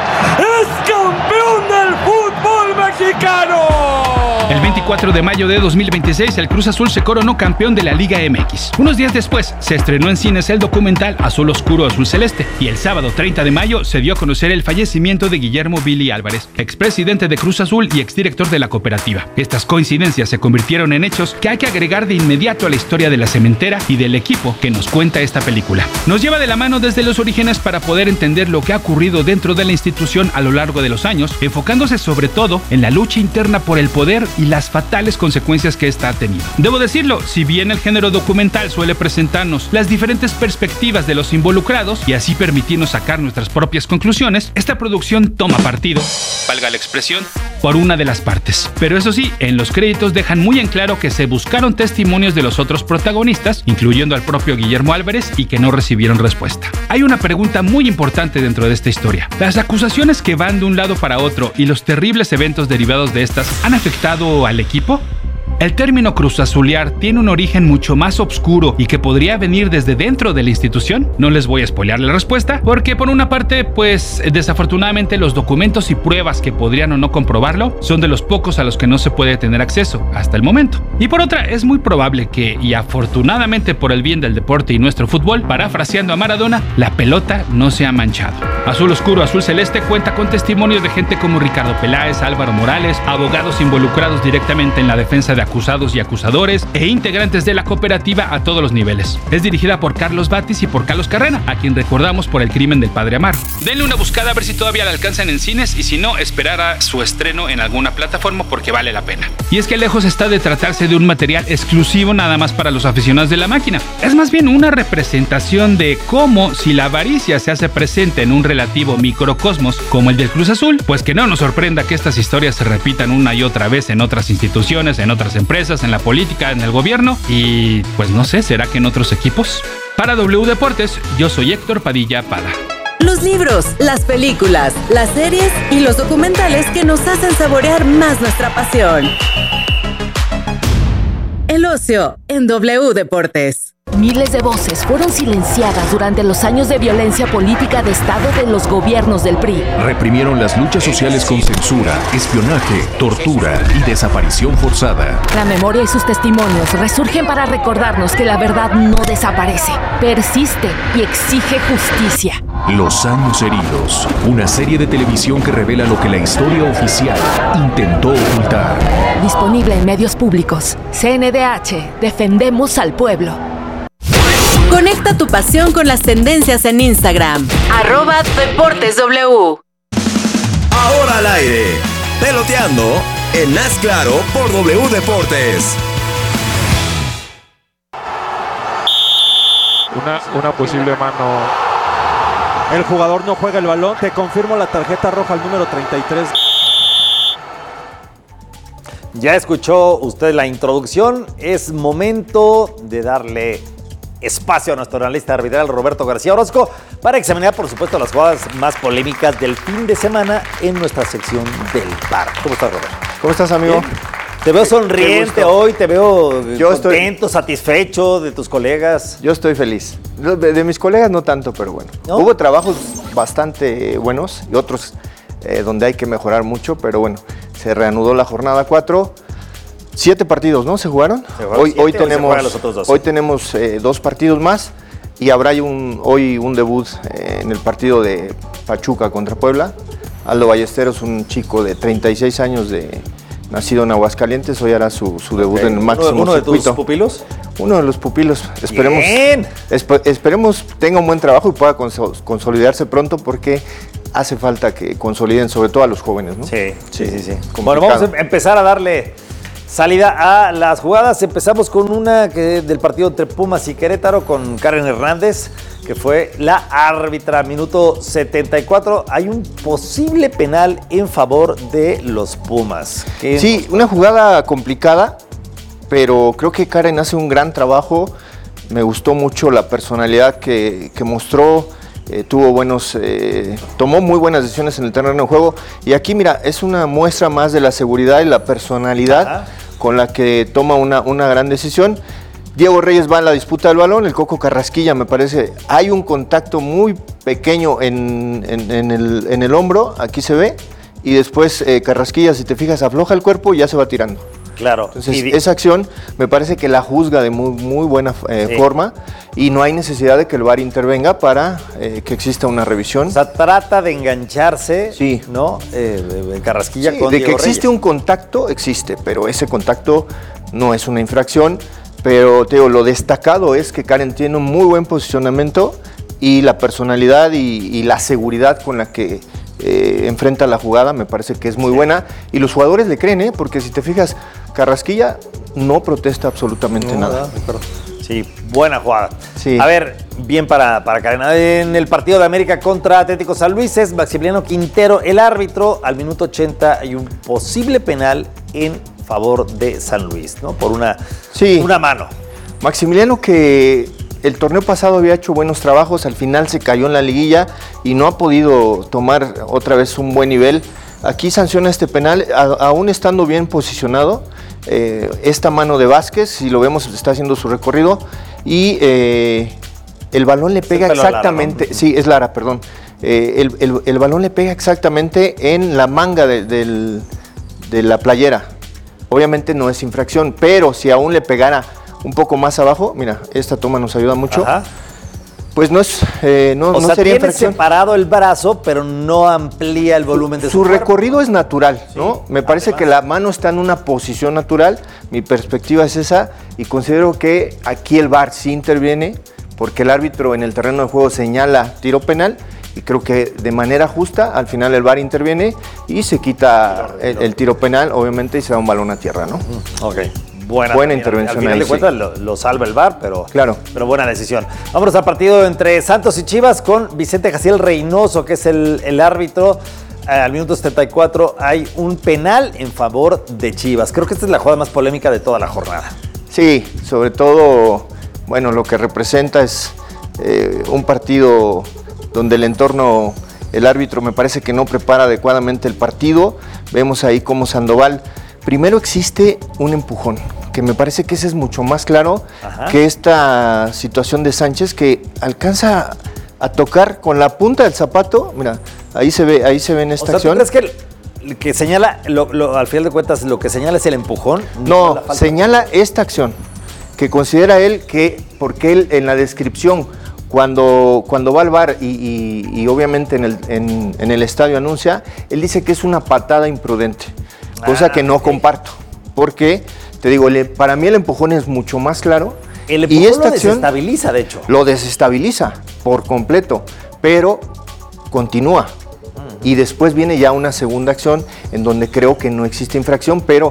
es campeón del fútbol mexicano. El 24 de mayo de 2026, el Cruz Azul se coronó campeón de la Liga MX. Unos días después, se estrenó en cines el documental Azul Oscuro, Azul Celeste. Y el sábado 30 de mayo se dio a conocer el fallecimiento de Guillermo Billy Álvarez, expresidente de Cruz Azul y exdirector de la cooperativa. Estas coincidencias se convirtieron en hechos que hay que agregar de inmediato a la historia de la cementera y del equipo que nos cuenta esta película. Nos lleva de la mano desde los orígenes para poder entender lo que ha ocurrido dentro de la institución a lo largo de los años, enfocándose sobre todo en la lucha interna por el poder y las fatales consecuencias que esta ha tenido. Debo decirlo, si bien el género documental suele presentarnos las diferentes perspectivas de los involucrados y así permitirnos sacar nuestras propias conclusiones, esta producción toma partido, valga la expresión, por una de las partes. Pero eso sí, en los créditos dejan muy en claro que se buscaron testimonios de los otros protagonistas, incluyendo al propio Guillermo Álvarez, y que no recibieron respuesta. Hay una pregunta muy importante dentro de esta historia. ¿Las acusaciones que van de un lado para otro y los terribles eventos derivados de estas han afectado al equipo? El término cruzazulear tiene un origen mucho más oscuro y que podría venir desde dentro de la institución. No les voy a spoilear la respuesta, porque por una parte, pues desafortunadamente los documentos y pruebas que podrían o no comprobarlo son de los pocos a los que no se puede tener acceso hasta el momento. Y por otra, es muy probable que, y afortunadamente por el bien del deporte y nuestro fútbol, parafraseando a Maradona, la pelota no se ha manchado. Azul Oscuro, Azul Celeste cuenta con testimonios de gente como Ricardo Peláez, Álvaro Morales, abogados involucrados directamente en la defensa de acusados y acusadores e integrantes de la cooperativa a todos los niveles. Es dirigida por Carlos Batis y por Carlos Carrera, a quien recordamos por El crimen del padre Amaro. Denle una buscada a ver si todavía la alcanzan en cines y si no, esperar a su estreno en alguna plataforma porque vale la pena. Y es que lejos está de tratarse de un material exclusivo nada más para los aficionados de la máquina. Es más bien una representación de cómo, si la avaricia se hace presente en un relativo microcosmos como el del Cruz Azul, pues que no nos sorprenda que estas historias se repitan una y otra vez en otras instituciones, en otras empresas, en la política, en el gobierno y pues no sé, ¿será que en otros equipos? Para W Deportes, yo soy Héctor Padilla Pada. Los libros, las películas, las series y los documentales que nos hacen saborear más nuestra pasión. El ocio en W Deportes. Miles de voces fueron silenciadas durante los años de violencia política de Estado de los gobiernos del PRI. Reprimieron las luchas sociales con censura, espionaje, tortura y desaparición forzada. La memoria y sus testimonios resurgen para recordarnos que la verdad no desaparece, persiste y exige justicia. Los años heridos, una serie de televisión que revela lo que la historia oficial intentó ocultar. Disponible en medios públicos. CNDH, defendemos al pueblo. Conecta tu pasión con las tendencias en Instagram. @DeportesW. Ahora al aire, peloteando en Haz Claro por W Deportes. Una posible mano. El jugador no juega el balón. Te confirmo la tarjeta roja al número 33. Ya escuchó usted la introducción. Es momento de darle espacio a nuestro analista arbitral Roberto García Orozco para examinar, por supuesto, las jugadas más polémicas del fin de semana en nuestra sección del VAR. ¿Cómo estás, Roberto? ¿Cómo estás, amigo? Bien. Te veo sonriente hoy, te veo contento, satisfecho de tus colegas. Yo estoy feliz. De mis colegas no tanto, pero bueno. ¿No? Hubo trabajos bastante buenos y otros donde hay que mejorar mucho, pero bueno, se reanudó la jornada 4. 7 partidos, ¿no? ¿Se jugaron? Hoy tenemos 2 partidos más. y habrá hoy un debut en el partido de Pachuca contra Puebla. Aldo Ballesteros, un chico de 36 años, nacido en Aguascalientes, hoy hará su debut en el máximo ¿Uno de circuito. tus pupilos? Uno de los pupilos. Esperemos tenga un buen trabajo y pueda consolidarse pronto, porque hace falta que consoliden sobre todo a los jóvenes, ¿no? Sí. Complicado. Bueno, vamos a empezar a darle salida a las jugadas. Empezamos con una del partido entre Pumas y Querétaro, con Karen Hernández, que fue la árbitra. Minuto 74. Hay un posible penal en favor de los Pumas. Sí, una jugada complicada, pero creo que Karen hace un gran trabajo. Me gustó mucho la personalidad que mostró. Tomó muy buenas decisiones en el terreno de juego. Y aquí, mira, es una muestra más de la seguridad y la personalidad con la que toma una gran decisión. Diego Reyes va a la disputa del balón, el Coco Carrasquilla, me parece, hay un contacto muy pequeño en el hombro, aquí se ve, y después Carrasquilla, si te fijas, afloja el cuerpo y ya se va tirando. Claro. Entonces, esa acción me parece que la juzga de muy buena forma, y no hay necesidad de que el VAR intervenga para que exista una revisión. O sea, trata de engancharse, ¿no? Carrasquilla con de Diego que existe Reyes. un contacto, existe, pero ese contacto no es una infracción. Pero te digo, lo destacado es que Karen tiene un muy buen posicionamiento, y la personalidad y la seguridad con la que enfrenta la jugada me parece que es muy buena, y los jugadores le creen, porque si te fijas, Carrasquilla no protesta absolutamente nada. Sí, buena jugada. Sí. A ver, bien para Karen. En el partido de América contra Atlético San Luis, es Maximiliano Quintero el árbitro. Al minuto 80 hay un posible penal en favor de San Luis, ¿no? Por una mano. Maximiliano, que el torneo pasado había hecho buenos trabajos, al final se cayó en la liguilla y no ha podido tomar otra vez un buen nivel. Aquí sanciona este penal, aún estando bien posicionado. Esta mano de Vázquez, si lo vemos, está haciendo su recorrido, y el balón le pega exactamente, Lara, ¿no? Sí, es Lara, perdón. El balón le pega exactamente en la manga de la playera. Obviamente no es infracción, pero si aún le pegara un poco más abajo, mira, esta toma nos ayuda mucho. Pues no es, no sería infracción. Separado el brazo, pero no amplía el volumen de su cuerpo. Recorrido es natural, ¿no? Me parece que la mano está en una posición natural. Mi perspectiva es esa, y considero que aquí el VAR sí interviene, porque el árbitro en el terreno de juego señala tiro penal, y creo que de manera justa al final el VAR interviene y se quita el tiro penal, obviamente, y se da un balón a tierra, ¿no? Ok. Buena intervención. Al final ahí, de cuentas lo salva el VAR, pero buena decisión. Vámonos al partido entre Santos y Chivas, con Vicente Jaciel Reynoso, que es el árbitro. Al minuto 74 hay un penal en favor de Chivas. Creo que esta es la jugada más polémica de toda la jornada. Sí, sobre todo, bueno, lo que representa es un partido donde el árbitro me parece que no prepara adecuadamente el partido. Vemos ahí cómo Sandoval, primero existe un empujón, que me parece que ese es mucho más claro que esta situación de Sánchez, que alcanza a tocar con la punta del zapato. Mira, ahí se ve en esta acción. ¿Tú crees que señala, al final de cuentas, lo que señala es el empujón? No, señala esta acción, que considera él que, porque él en la descripción, cuando va al VAR y obviamente en el estadio anuncia, él dice que es una patada imprudente, cosa que no comparto, porque, te digo, para mí el empujón es mucho más claro. El empujón y esta lo desestabiliza, de hecho. Lo desestabiliza por completo, pero continúa. Y después viene ya una segunda acción en donde creo que no existe infracción, pero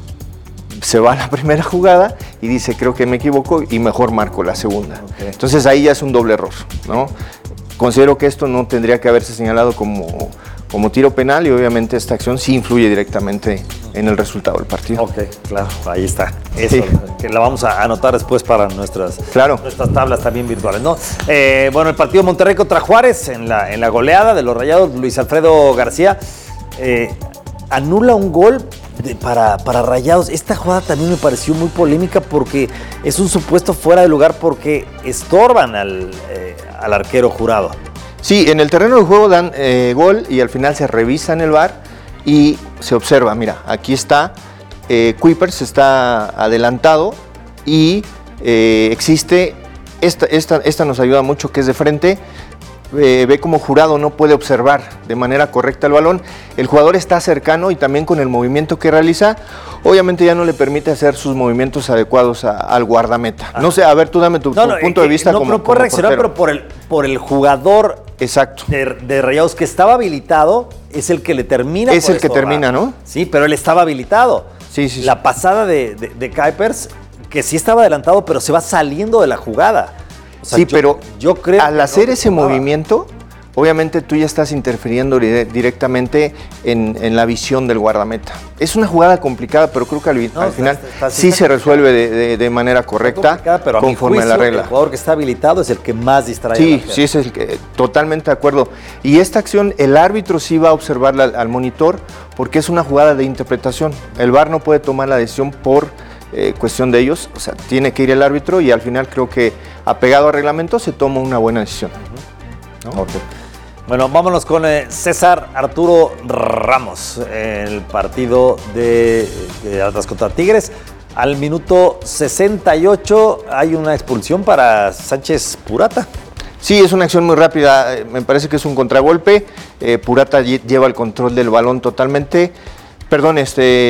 se va a la primera jugada y dice, creo que me equivoco y mejor marco la segunda. Entonces ahí ya es un doble error, ¿no? Considero que esto no tendría que haberse señalado como tiro penal, y obviamente esta acción sí influye directamente en el resultado del partido. Ok, claro, ahí está. Eso, que la vamos a anotar después para nuestras tablas también virtuales, ¿no? Bueno, el partido Monterrey contra Juárez, en la goleada de los Rayados, Luis Alfredo García anula un gol para Rayados. Esta jugada también me pareció muy polémica, porque es un supuesto fuera de lugar, porque estorban al arquero Jurado. Sí, en el terreno de juego dan gol, y al final se revisa en el VAR y se observa, mira, aquí está, Kuipers está adelantado y existe esta nos ayuda mucho, que es de frente. Ve como Jurado no puede observar de manera correcta el balón. El jugador está cercano y también con el movimiento que realiza, obviamente ya no le permite hacer sus movimientos adecuados al guardameta. No sé, a ver, tú dame tu punto de vista. No puede reaccionar, pero por el jugador exacto de Rayados que estaba habilitado, es el que le termina. Es el que termina, ¿no? Sí, pero él estaba habilitado. Sí. La pasada de Kuipers, que sí estaba adelantado, pero se va saliendo de la jugada. O sea, pero yo creo al hacer ese movimiento, obviamente tú ya estás interfiriendo directamente en la visión del guardameta. Es una jugada complicada, pero creo que al final sí se resuelve de manera correcta, pero conforme a la regla. El jugador que está habilitado es el que más distrae. Sí, es el que, totalmente de acuerdo. Y esta acción, el árbitro sí va a observarla al monitor, porque es una jugada de interpretación. El VAR no puede tomar la decisión por cuestión de ellos, o sea, tiene que ir el árbitro y al final creo que apegado al reglamento se toma una buena decisión. ¿No? Okay. Bueno, vámonos con César Arturo Ramos, el partido de Atlas contra Tigres. Al minuto 68 hay una expulsión para Sánchez Purata. Sí, es una acción muy rápida, me parece que es un contragolpe. Purata lleva el control del balón totalmente. Perdón,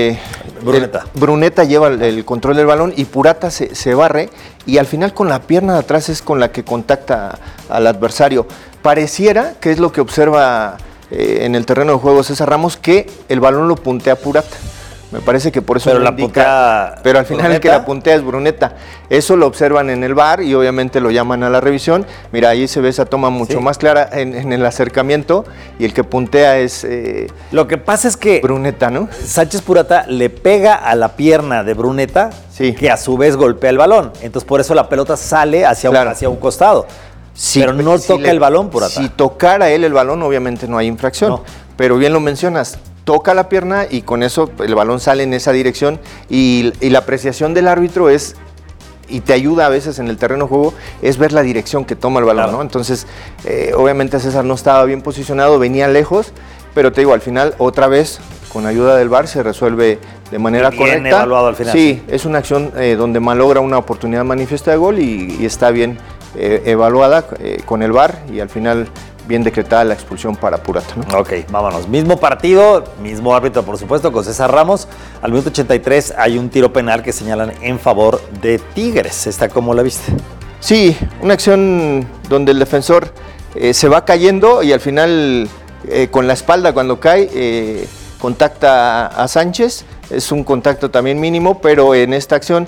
Bruneta lleva el control del balón y Purata se barre y al final con la pierna de atrás es con la que contacta al adversario. Pareciera que es lo que observa en el terreno de juego César Ramos, que el balón lo puntea Purata. Me parece que por eso pero, pero al final Bruneta. El que la puntea es Bruneta. Eso lo observan en el VAR y obviamente lo llaman a la revisión. Mira, ahí se ve esa toma mucho más clara en el acercamiento y el que puntea es lo que pasa es que Bruneta, ¿no? Sánchez Purata le pega a la pierna de Bruneta, que a su vez golpea el balón. Entonces por eso la pelota sale hacia un costado. Sí, pero no toca el balón, Purata. Si tocara él el balón, obviamente no hay infracción. No. Pero bien lo mencionas, toca la pierna y con eso el balón sale en esa dirección y la apreciación del árbitro es, y te ayuda a veces en el terreno de juego, es ver la dirección que toma el balón, ¿no? Entonces, obviamente César no estaba bien posicionado, venía lejos, pero te digo, al final, otra vez, con ayuda del VAR, se resuelve de manera correcta. Bien evaluado al final. Sí, es una acción donde malogra una oportunidad manifiesta de gol y está bien evaluada con el VAR y al final bien decretada la expulsión para Purata, ¿no? Ok, vámonos. Mismo partido, mismo árbitro, por supuesto, con César Ramos. Al minuto 83 hay un tiro penal que señalan en favor de Tigres. ¿Esta cómo la viste? Sí, una acción donde el defensor se va cayendo y al final con la espalda cuando cae contacta a Sánchez. Es un contacto también mínimo, pero en esta acción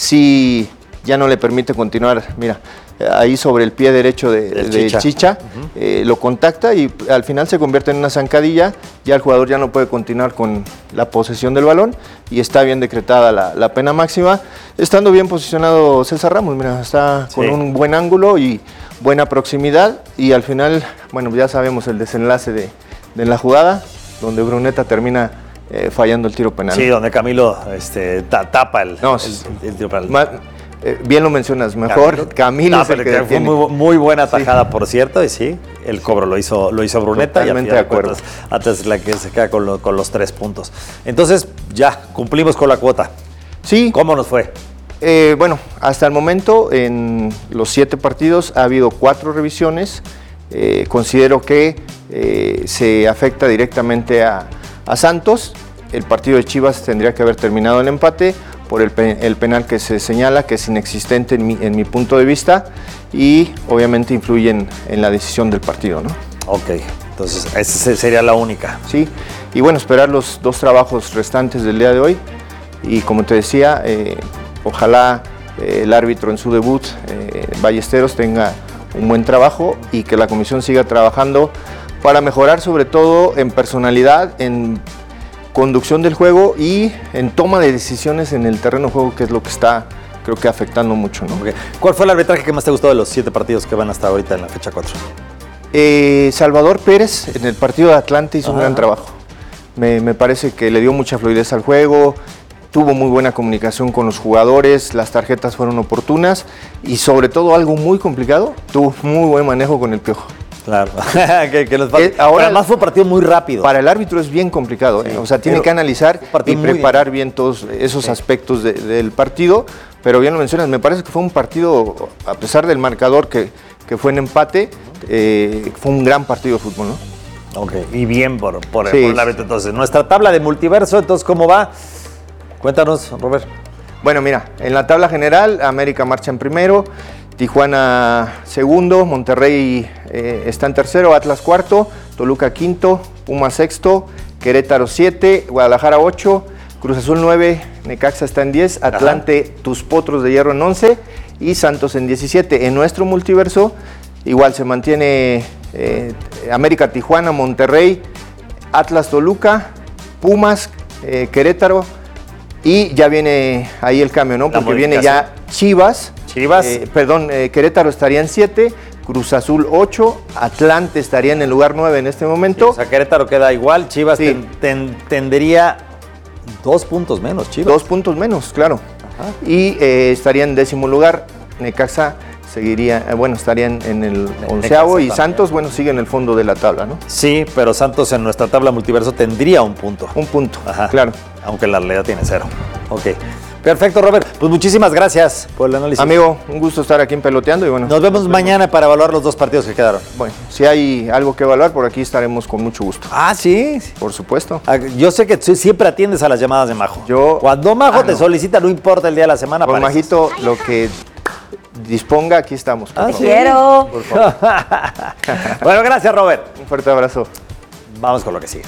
sí ya no le permite continuar. Mira, ahí sobre el pie derecho de Chicha, lo contacta y al final se convierte en una zancadilla. Ya el jugador ya no puede continuar con la posesión del balón y está bien decretada la pena máxima. Estando bien posicionado César Ramos, mira, está con un buen ángulo y buena proximidad y al final, bueno, ya sabemos el desenlace de la jugada, donde Bruneta termina fallando el tiro penal. Sí, donde Camilo tapa el tiro penal. Bien lo mencionas, mejor Camilo es el que fue muy buena tajada, por cierto, y sí, el cobro lo hizo Bruneta. Totalmente de acuerdo. Antes la que se queda con los 3 puntos. Entonces, ya, cumplimos con la cuota. Sí. ¿Cómo nos fue? Bueno, hasta el momento, en los 7 partidos, ha habido 4 revisiones. Considero que se afecta directamente a Santos. El partido de Chivas tendría que haber terminado el empate por el penal que se señala, que es inexistente en mi punto de vista y obviamente influye en la decisión del partido, ¿no? Ok, entonces esa sería la única. Sí, y bueno, esperar los 2 trabajos restantes del día de hoy y como te decía, ojalá el árbitro en su debut, Ballesteros, tenga un buen trabajo y que la comisión siga trabajando para mejorar sobre todo en personalidad, en conducción del juego y en toma de decisiones en el terreno de juego, que es lo que está, creo que, afectando mucho, ¿no? Okay. ¿Cuál fue el arbitraje que más te gustó de los 7 partidos que van hasta ahorita en la fecha 4? Salvador Pérez en el partido de Atlante hizo un gran trabajo. Me parece que le dio mucha fluidez al juego, tuvo muy buena comunicación con los jugadores, las tarjetas fueron oportunas y sobre todo algo muy complicado, tuvo muy buen manejo con el Piojo. Claro, ahora además fue un partido muy rápido. Para el árbitro es bien complicado, o sea, tiene que analizar y preparar bien todos esos aspectos del partido, pero bien lo mencionas, me parece que fue un partido, a pesar del marcador que fue en empate, fue un gran partido de fútbol, ¿no? Ok, y bien por el árbitro. Entonces, nuestra tabla de multiverso, entonces, ¿cómo va? Cuéntanos, Robert. Bueno, mira, en la tabla general, América marcha en primero, Tijuana segundo, Monterrey está en tercero, Atlas cuarto, Toluca quinto, Pumas sexto, Querétaro 7, Guadalajara 8, Cruz Azul 9, Necaxa está en 10, Atlante, Tus Potros de Hierro en 11 y Santos en 17. En nuestro multiverso igual se mantiene América, Tijuana, Monterrey, Atlas, Toluca, Pumas, Querétaro y ya viene ahí el cambio, ¿no? Porque viene ya Chivas. Querétaro estaría en 7, Cruz Azul 8, Atlante estaría en el lugar 9 en este momento. Sí, o sea, Querétaro queda igual, Chivas tendría 2 puntos menos, Chivas. 2 puntos menos, claro. Ajá. Y estaría en 10º lugar, Necaxa seguiría, estaría en el 11º y Santos, sigue en el fondo de la tabla, ¿no? Sí, pero Santos en nuestra tabla multiverso tendría un punto. Un punto, claro. Aunque la realidad tiene 0. Ok. Perfecto, Robert. Pues muchísimas gracias por el análisis. Amigo, un gusto estar aquí en Peloteando y nos vemos mañana para evaluar los 2 partidos que quedaron. Bueno, si hay algo que evaluar, por aquí estaremos con mucho gusto. Ah, ¿sí? Por supuesto. Yo sé que siempre atiendes a las llamadas de Majo. Cuando Majo te solicita, no importa el día de la semana. Con Majito, lo que disponga, aquí estamos. Te quiero. Por favor. Bueno, gracias, Robert. Un fuerte abrazo. Vamos con lo que sigue.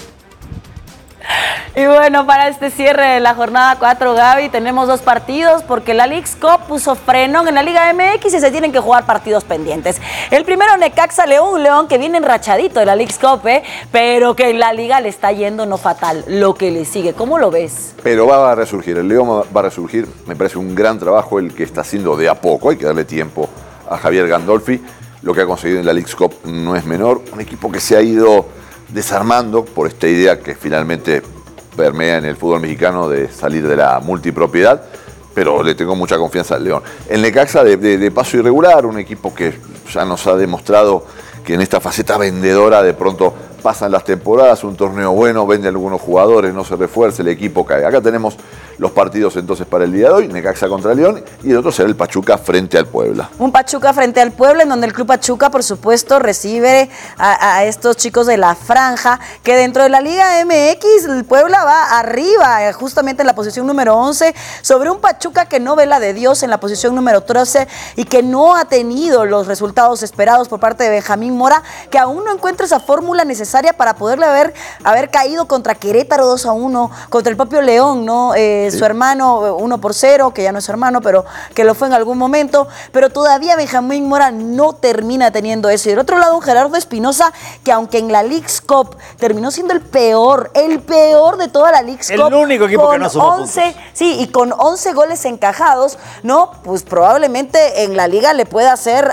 Y bueno, para este cierre de la jornada 4, Gaby, tenemos 2 partidos porque la Leagues Cup puso frenón en la Liga MX y se tienen que jugar partidos pendientes. El primero, Necaxa León que viene enrachadito de la Leagues Cup, pero que en la Liga le está yendo no fatal, lo que le sigue. ¿Cómo lo ves? Pero va a resurgir, el León va a resurgir, me parece un gran trabajo el que está haciendo de a poco, hay que darle tiempo a Javier Gandolfi. Lo que ha conseguido en la Leagues Cup no es menor, un equipo que se ha ido desarmando por esta idea que finalmente permea en el fútbol mexicano de salir de la multipropiedad, pero le tengo mucha confianza al León. El Necaxa de paso irregular, un equipo que ya nos ha demostrado que en esta faceta vendedora de pronto pasan las temporadas, un torneo bueno, vende algunos jugadores, no se refuerza, el equipo cae. Acá tenemos los partidos entonces para el día de hoy, Necaxa contra León, y el otro será el Pachuca frente al Puebla. Un Pachuca frente al Puebla, en donde el Club Pachuca, por supuesto, recibe a estos chicos de la franja, que dentro de la Liga MX, el Puebla va arriba, justamente en la posición número 11, sobre un Pachuca que no ve la de Dios en la posición número 13 y que no ha tenido los resultados esperados por parte de Benjamín Mora, que aún no encuentra esa fórmula necesaria para poderle haber caído contra Querétaro 2-1, contra el propio León, ¿no? Su hermano 1-0, que ya no es hermano, pero que lo fue en algún momento, pero todavía Benjamín Mora no termina teniendo eso. Y del otro lado, un Gerardo Espinosa, que aunque en la Leagues Cup terminó siendo el peor de toda la Leagues Cup. El único equipo que no sumó 11, puntos. Sí, y con 11 goles encajados, ¿no? Pues probablemente en la liga le pueda hacer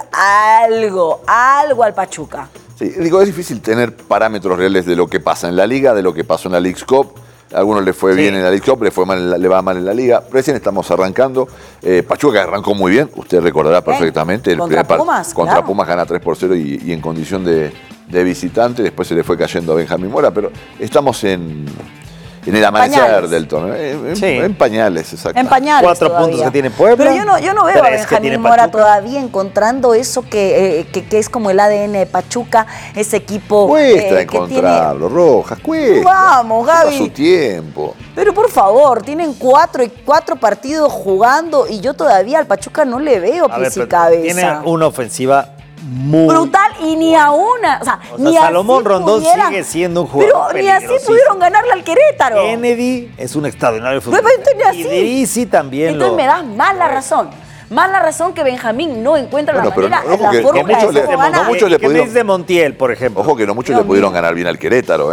algo al Pachuca. Sí, digo, es difícil tener parámetros reales de lo que pasa en la liga, de lo que pasó en la Leagues Cup. A algunos les fue bien en la Leagues Cup, le va mal en la liga. Recién estamos arrancando. Pachuca arrancó muy bien, usted recordará perfectamente. El contra Pumas, contra Pumas gana 3-0 y en condición de visitante. Después se le fue cayendo a Benjamín Mora, pero estamos en el amanecer pañales del torneo. En pañales, exacto. En pañales 4 todavía. Puntos que tiene Puebla. Pero yo no veo a Benjamín Mora todavía encontrando eso que es como el ADN de Pachuca, ese equipo. Cuesta encontrarlo, Rojas, cuesta. Vamos, Gaby. Toma su tiempo. Pero por favor, tienen 4 partidos jugando y yo todavía al Pachuca no le veo pies y cabeza. Tiene una ofensiva muy brutal y ni a una. O sea ni Salomón así Rondón sigue siendo un jugador pero ni así pudieron ganarle al Querétaro. Kennedy es un extraordinario futbolista. Entonces, y Idrissi también entonces me das más la razón. Más la razón que Benjamín no encuentra la manera, pero la fórmula de cómo gana. ¿Qué me dice de Montiel, por ejemplo? Ojo que no muchos le pudieron ganar bien al Querétaro,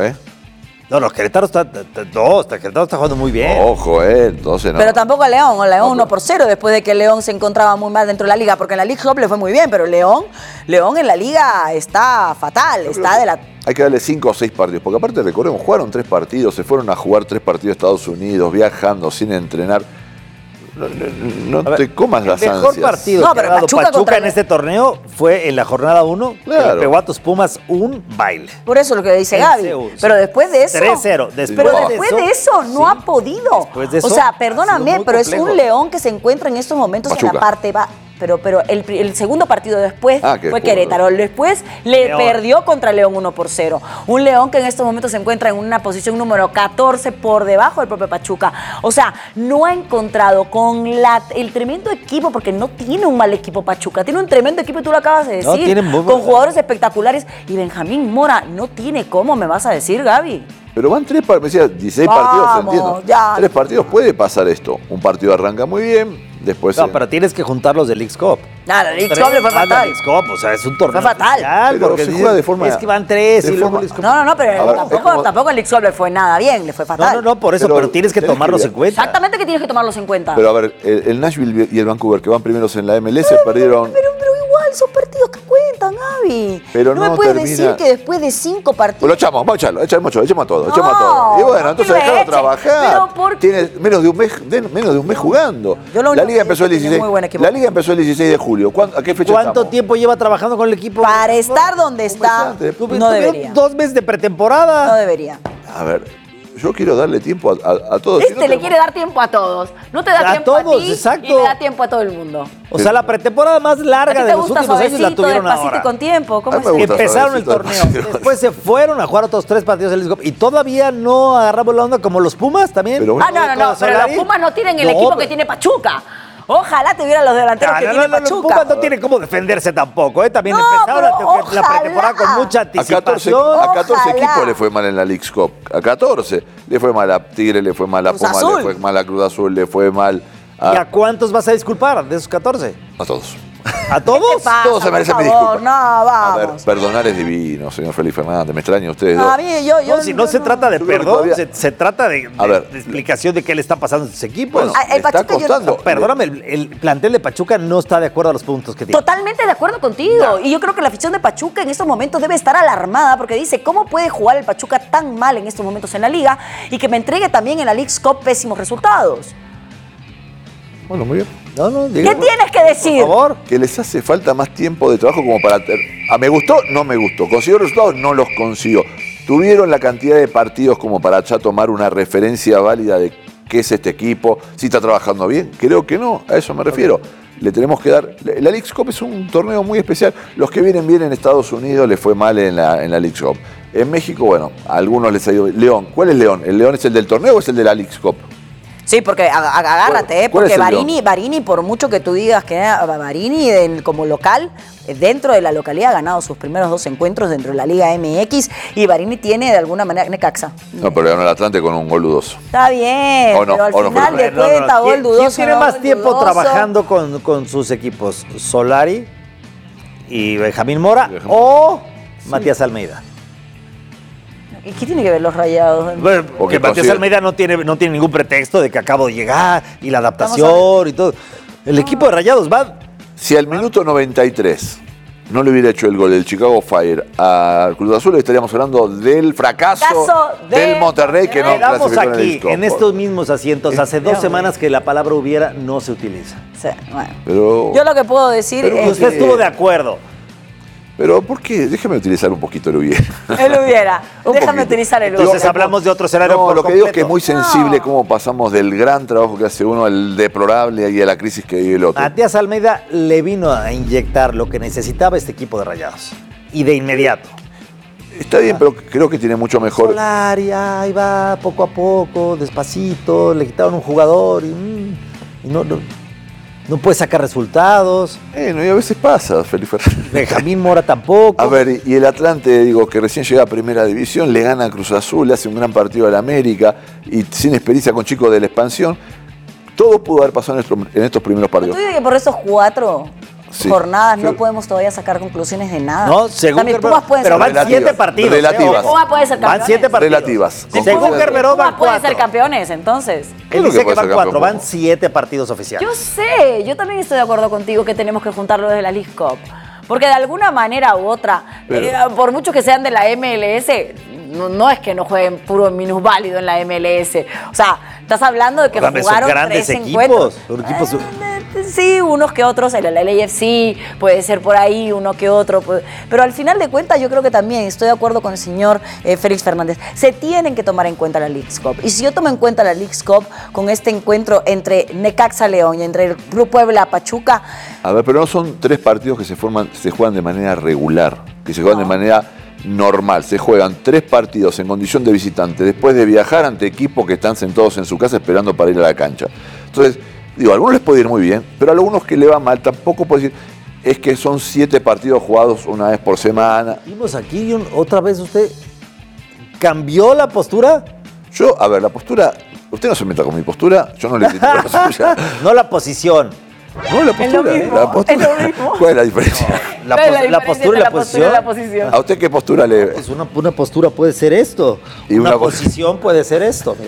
No, Querétaro está jugando muy bien. Ojo, entonces no. Pero tampoco a León 1-0 después de que León se encontraba muy mal dentro de la liga, porque en la League Cup le fue muy bien, pero León en la liga está fatal, Hay que darle 5 o 6 partidos, porque aparte recordemos, jugaron 3 partidos, se fueron a jugar 3 partidos a Estados Unidos, viajando, sin entrenar. No te comas las ansias. El mejor partido que ha dado Pachuca en este torneo fue en la jornada 1, Claro. que le pegó a tus Pumas un baile. Por eso lo que dice Gaby. Pero después de eso... 3-0. Pero después de eso no ha podido. De eso, o sea, perdóname, pero es un León que se encuentra en estos momentos Pachuca. en la parte baja. Pero el segundo partido después que fue Querétaro. Después le perdió contra León 1-0. Un León que en estos momentos se encuentra en una posición número 14 por debajo del propio Pachuca. O sea, no ha encontrado con el tremendo equipo, porque no tiene un mal equipo Pachuca. Tiene un tremendo equipo, y tú lo acabas de decir. Con jugadores espectaculares. Y Benjamín Mora no tiene cómo, me vas a decir, Gaby. Pero van 16 partidos, entiendo. Ya. 3 partidos, puede pasar esto. Un partido arranca muy bien, después... No, pero tienes que juntar los del Leagues Cup. La Leagues Cup le fue fatal. La Leagues Cup, o sea, es un torneo Fue fatal. especial, Pero porque se juega de forma... Es que van 3 y luego Leagues Cup. No, pero A ver, tampoco el Leagues Cup le fue nada bien, le fue fatal. No, por eso, pero tienes que tomarlos en cuenta. Exactamente, que tienes que tomarlos en cuenta. Pero a ver, el Nashville y el Vancouver, que van primeros en la MLS, perdieron... Pero igual, son partidos que cuentan, Gaby. Pero no me puedes decir que después de 5 partidos... Pues lo echamos, vamos a echarlo, echamos a todos. Y bueno, entonces dejalo trabajar. Tienes menos de un mes jugando. La liga empezó el 16 de julio. ¿A qué fecha ¿Cuánto estamos? tiempo lleva trabajando con el equipo? Para estar donde está, no debería. 2 meses de pretemporada. No debería. A ver, yo quiero darle tiempo a todos. Le quiere dar tiempo a todos. No te da tiempo a ti exacto. y le da tiempo a todo el mundo. O sea, la pretemporada más larga de los últimos años la tuvieron ahora. Con tiempo. ¿Cómo es? Empezaron el torneo, después se fueron a jugar otros 3 partidos del Leagues Cup y todavía no agarramos la onda como los Pumas también. Pero no, pero los Pumas no tienen el equipo que tiene Pachuca. Ojalá tuvieran los delanteros que tiene Pachuca. Los Pumas no tienen cómo defenderse tampoco, ¿eh? También empezaron la pretemporada con mucha anticipación. A 14 equipos le fue mal en la Leagues Cup. A 14. Le fue mal a Tigre, le fue mal a Pumas, le fue mal a Cruz Azul, le fue mal a... ¿Y a cuántos vas a disculpar de esos 14? A todos. ¿A todos? Pasa, todos se merecen mi disculpa. No, vamos. A ver, perdonar es divino, señor Félix Fernández. Me extraño a ustedes No, dos. a mí, si no se trata de perdón, se trata de explicación de qué le está pasando a sus equipos. Bueno, el está Pachuca costando. Perdóname, el plantel de Pachuca no está de acuerdo a los puntos que tiene. Totalmente de acuerdo contigo. No. Y yo creo que la afición de Pachuca en estos momentos debe estar alarmada porque dice, ¿cómo puede jugar el Pachuca tan mal en estos momentos en la liga y que me entregue también en la Leagues Cup pésimos resultados? Bueno, muy bien. ¿Qué tienes que decir? Por favor. Que les hace falta más tiempo de trabajo como para... ¿Me gustó? No me gustó. ¿Consiguió resultados? No los consiguió. ¿Tuvieron la cantidad de partidos como para ya tomar una referencia válida de qué es este equipo? ¿Si está trabajando bien? Creo que no. A eso me refiero. Le tenemos que dar... La Leagues Cup es un torneo muy especial. Los que vienen bien en Estados Unidos les fue mal en la Leagues Cup. En México, bueno, a algunos les ha ido... León. ¿Cuál es León? ¿El León es el del torneo o es el de la Leagues Cup? Sí, porque agárrate, porque Barini, por mucho que tú digas que Barini como local, dentro de la localidad ha ganado sus primeros 2 encuentros dentro de la Liga MX y Barini tiene de alguna manera Necaxa. No, pero ganó el Atlante con un gol dudoso. Está bien, pero al final de cuentas gol dudoso. ¿Quién tiene más tiempo trabajando con sus equipos? ¿Solari y Benjamín Mora o Matías Almeida? ¿Y qué tiene que ver los Rayados? Bueno, porque Matías Almeida no tiene ningún pretexto de que acabo de llegar y la adaptación y todo. El equipo de Rayados va... Si al minuto 93 no le hubiera hecho el gol del Chicago Fire a Cruz Azul, estaríamos hablando del fracaso del Monterrey que no clasificó en el aquí, en estos mismos asientos, hace 2 semanas que la palabra hubiera no se utiliza. Sí, bueno. Pero, yo lo que puedo decir es usted estuvo de acuerdo. Pero, ¿por qué? Déjame utilizar un poquito el hubiera. El hubiera. Déjame utilizar el hubiera. Entonces hablamos de otro escenario por lo que completo. digo es que es muy sensible cómo pasamos del gran trabajo que hace uno al deplorable y a la crisis que vive el otro. Matías Almeida le vino a inyectar lo que necesitaba este equipo de Rayados. Y de inmediato. Está bien, pero creo que tiene mucho mejor. Solari, ahí va, poco a poco, despacito. Le quitaron un jugador y no puede sacar resultados. Y a veces pasa, Felipe Fernández. Benjamín Mora tampoco. A ver, y el Atlante, que recién llega a Primera División, le gana a Cruz Azul, le hace un gran partido al América, y sin experiencia con chicos de la expansión. Todo pudo haber pasado en estos primeros partidos. ¿Tú dices que por esos 4 jornadas no podemos todavía sacar conclusiones de nada? No, según pero van 7 partidos. Relativas. Pumas puede ser campeones. Van 7 partidos. Relativas. Según Gerberó van 4. Pueden ser campeones, entonces. Él dice que van 4, van 7 partidos oficiales. Yo sé, yo también estoy de acuerdo contigo que tenemos que juntarlo desde la Leagues Cup. Porque de alguna manera u otra, por mucho que sean de la MLS, no es que no jueguen puro minusválido en la MLS. O sea, estás hablando de que jugaron 3 encuentros. Son equipos. Sí, unos que otros, el LAFC, puede ser por ahí, uno que otro. Pero al final de cuentas, yo creo que también estoy de acuerdo con el señor Félix Fernández. Se tienen que tomar en cuenta la Leagues Cup. Y si yo tomo en cuenta la Leagues Cup con este encuentro entre Necaxa León y entre el Club Puebla Pachuca. A ver, pero no son 3 partidos que se juegan de manera regular, que se juegan de manera normal. Se juegan 3 partidos en condición de visitante después de viajar ante equipos que están sentados en su casa esperando para ir a la cancha. Entonces, digo, a algunos les puede ir muy bien, pero a algunos que le va mal tampoco puede decir, es que son 7 partidos jugados una vez por semana. Vimos aquí otra vez usted cambió la postura. Yo, a ver, la postura, usted no se meta con mi postura, yo no le critico la suya. No la posición. No, la postura. ¿Es lo mismo? ¿Cuál es la diferencia? La postura y la posición. ¿A usted qué postura le...? Pues una postura puede ser esto. Y una posición puede ser esto.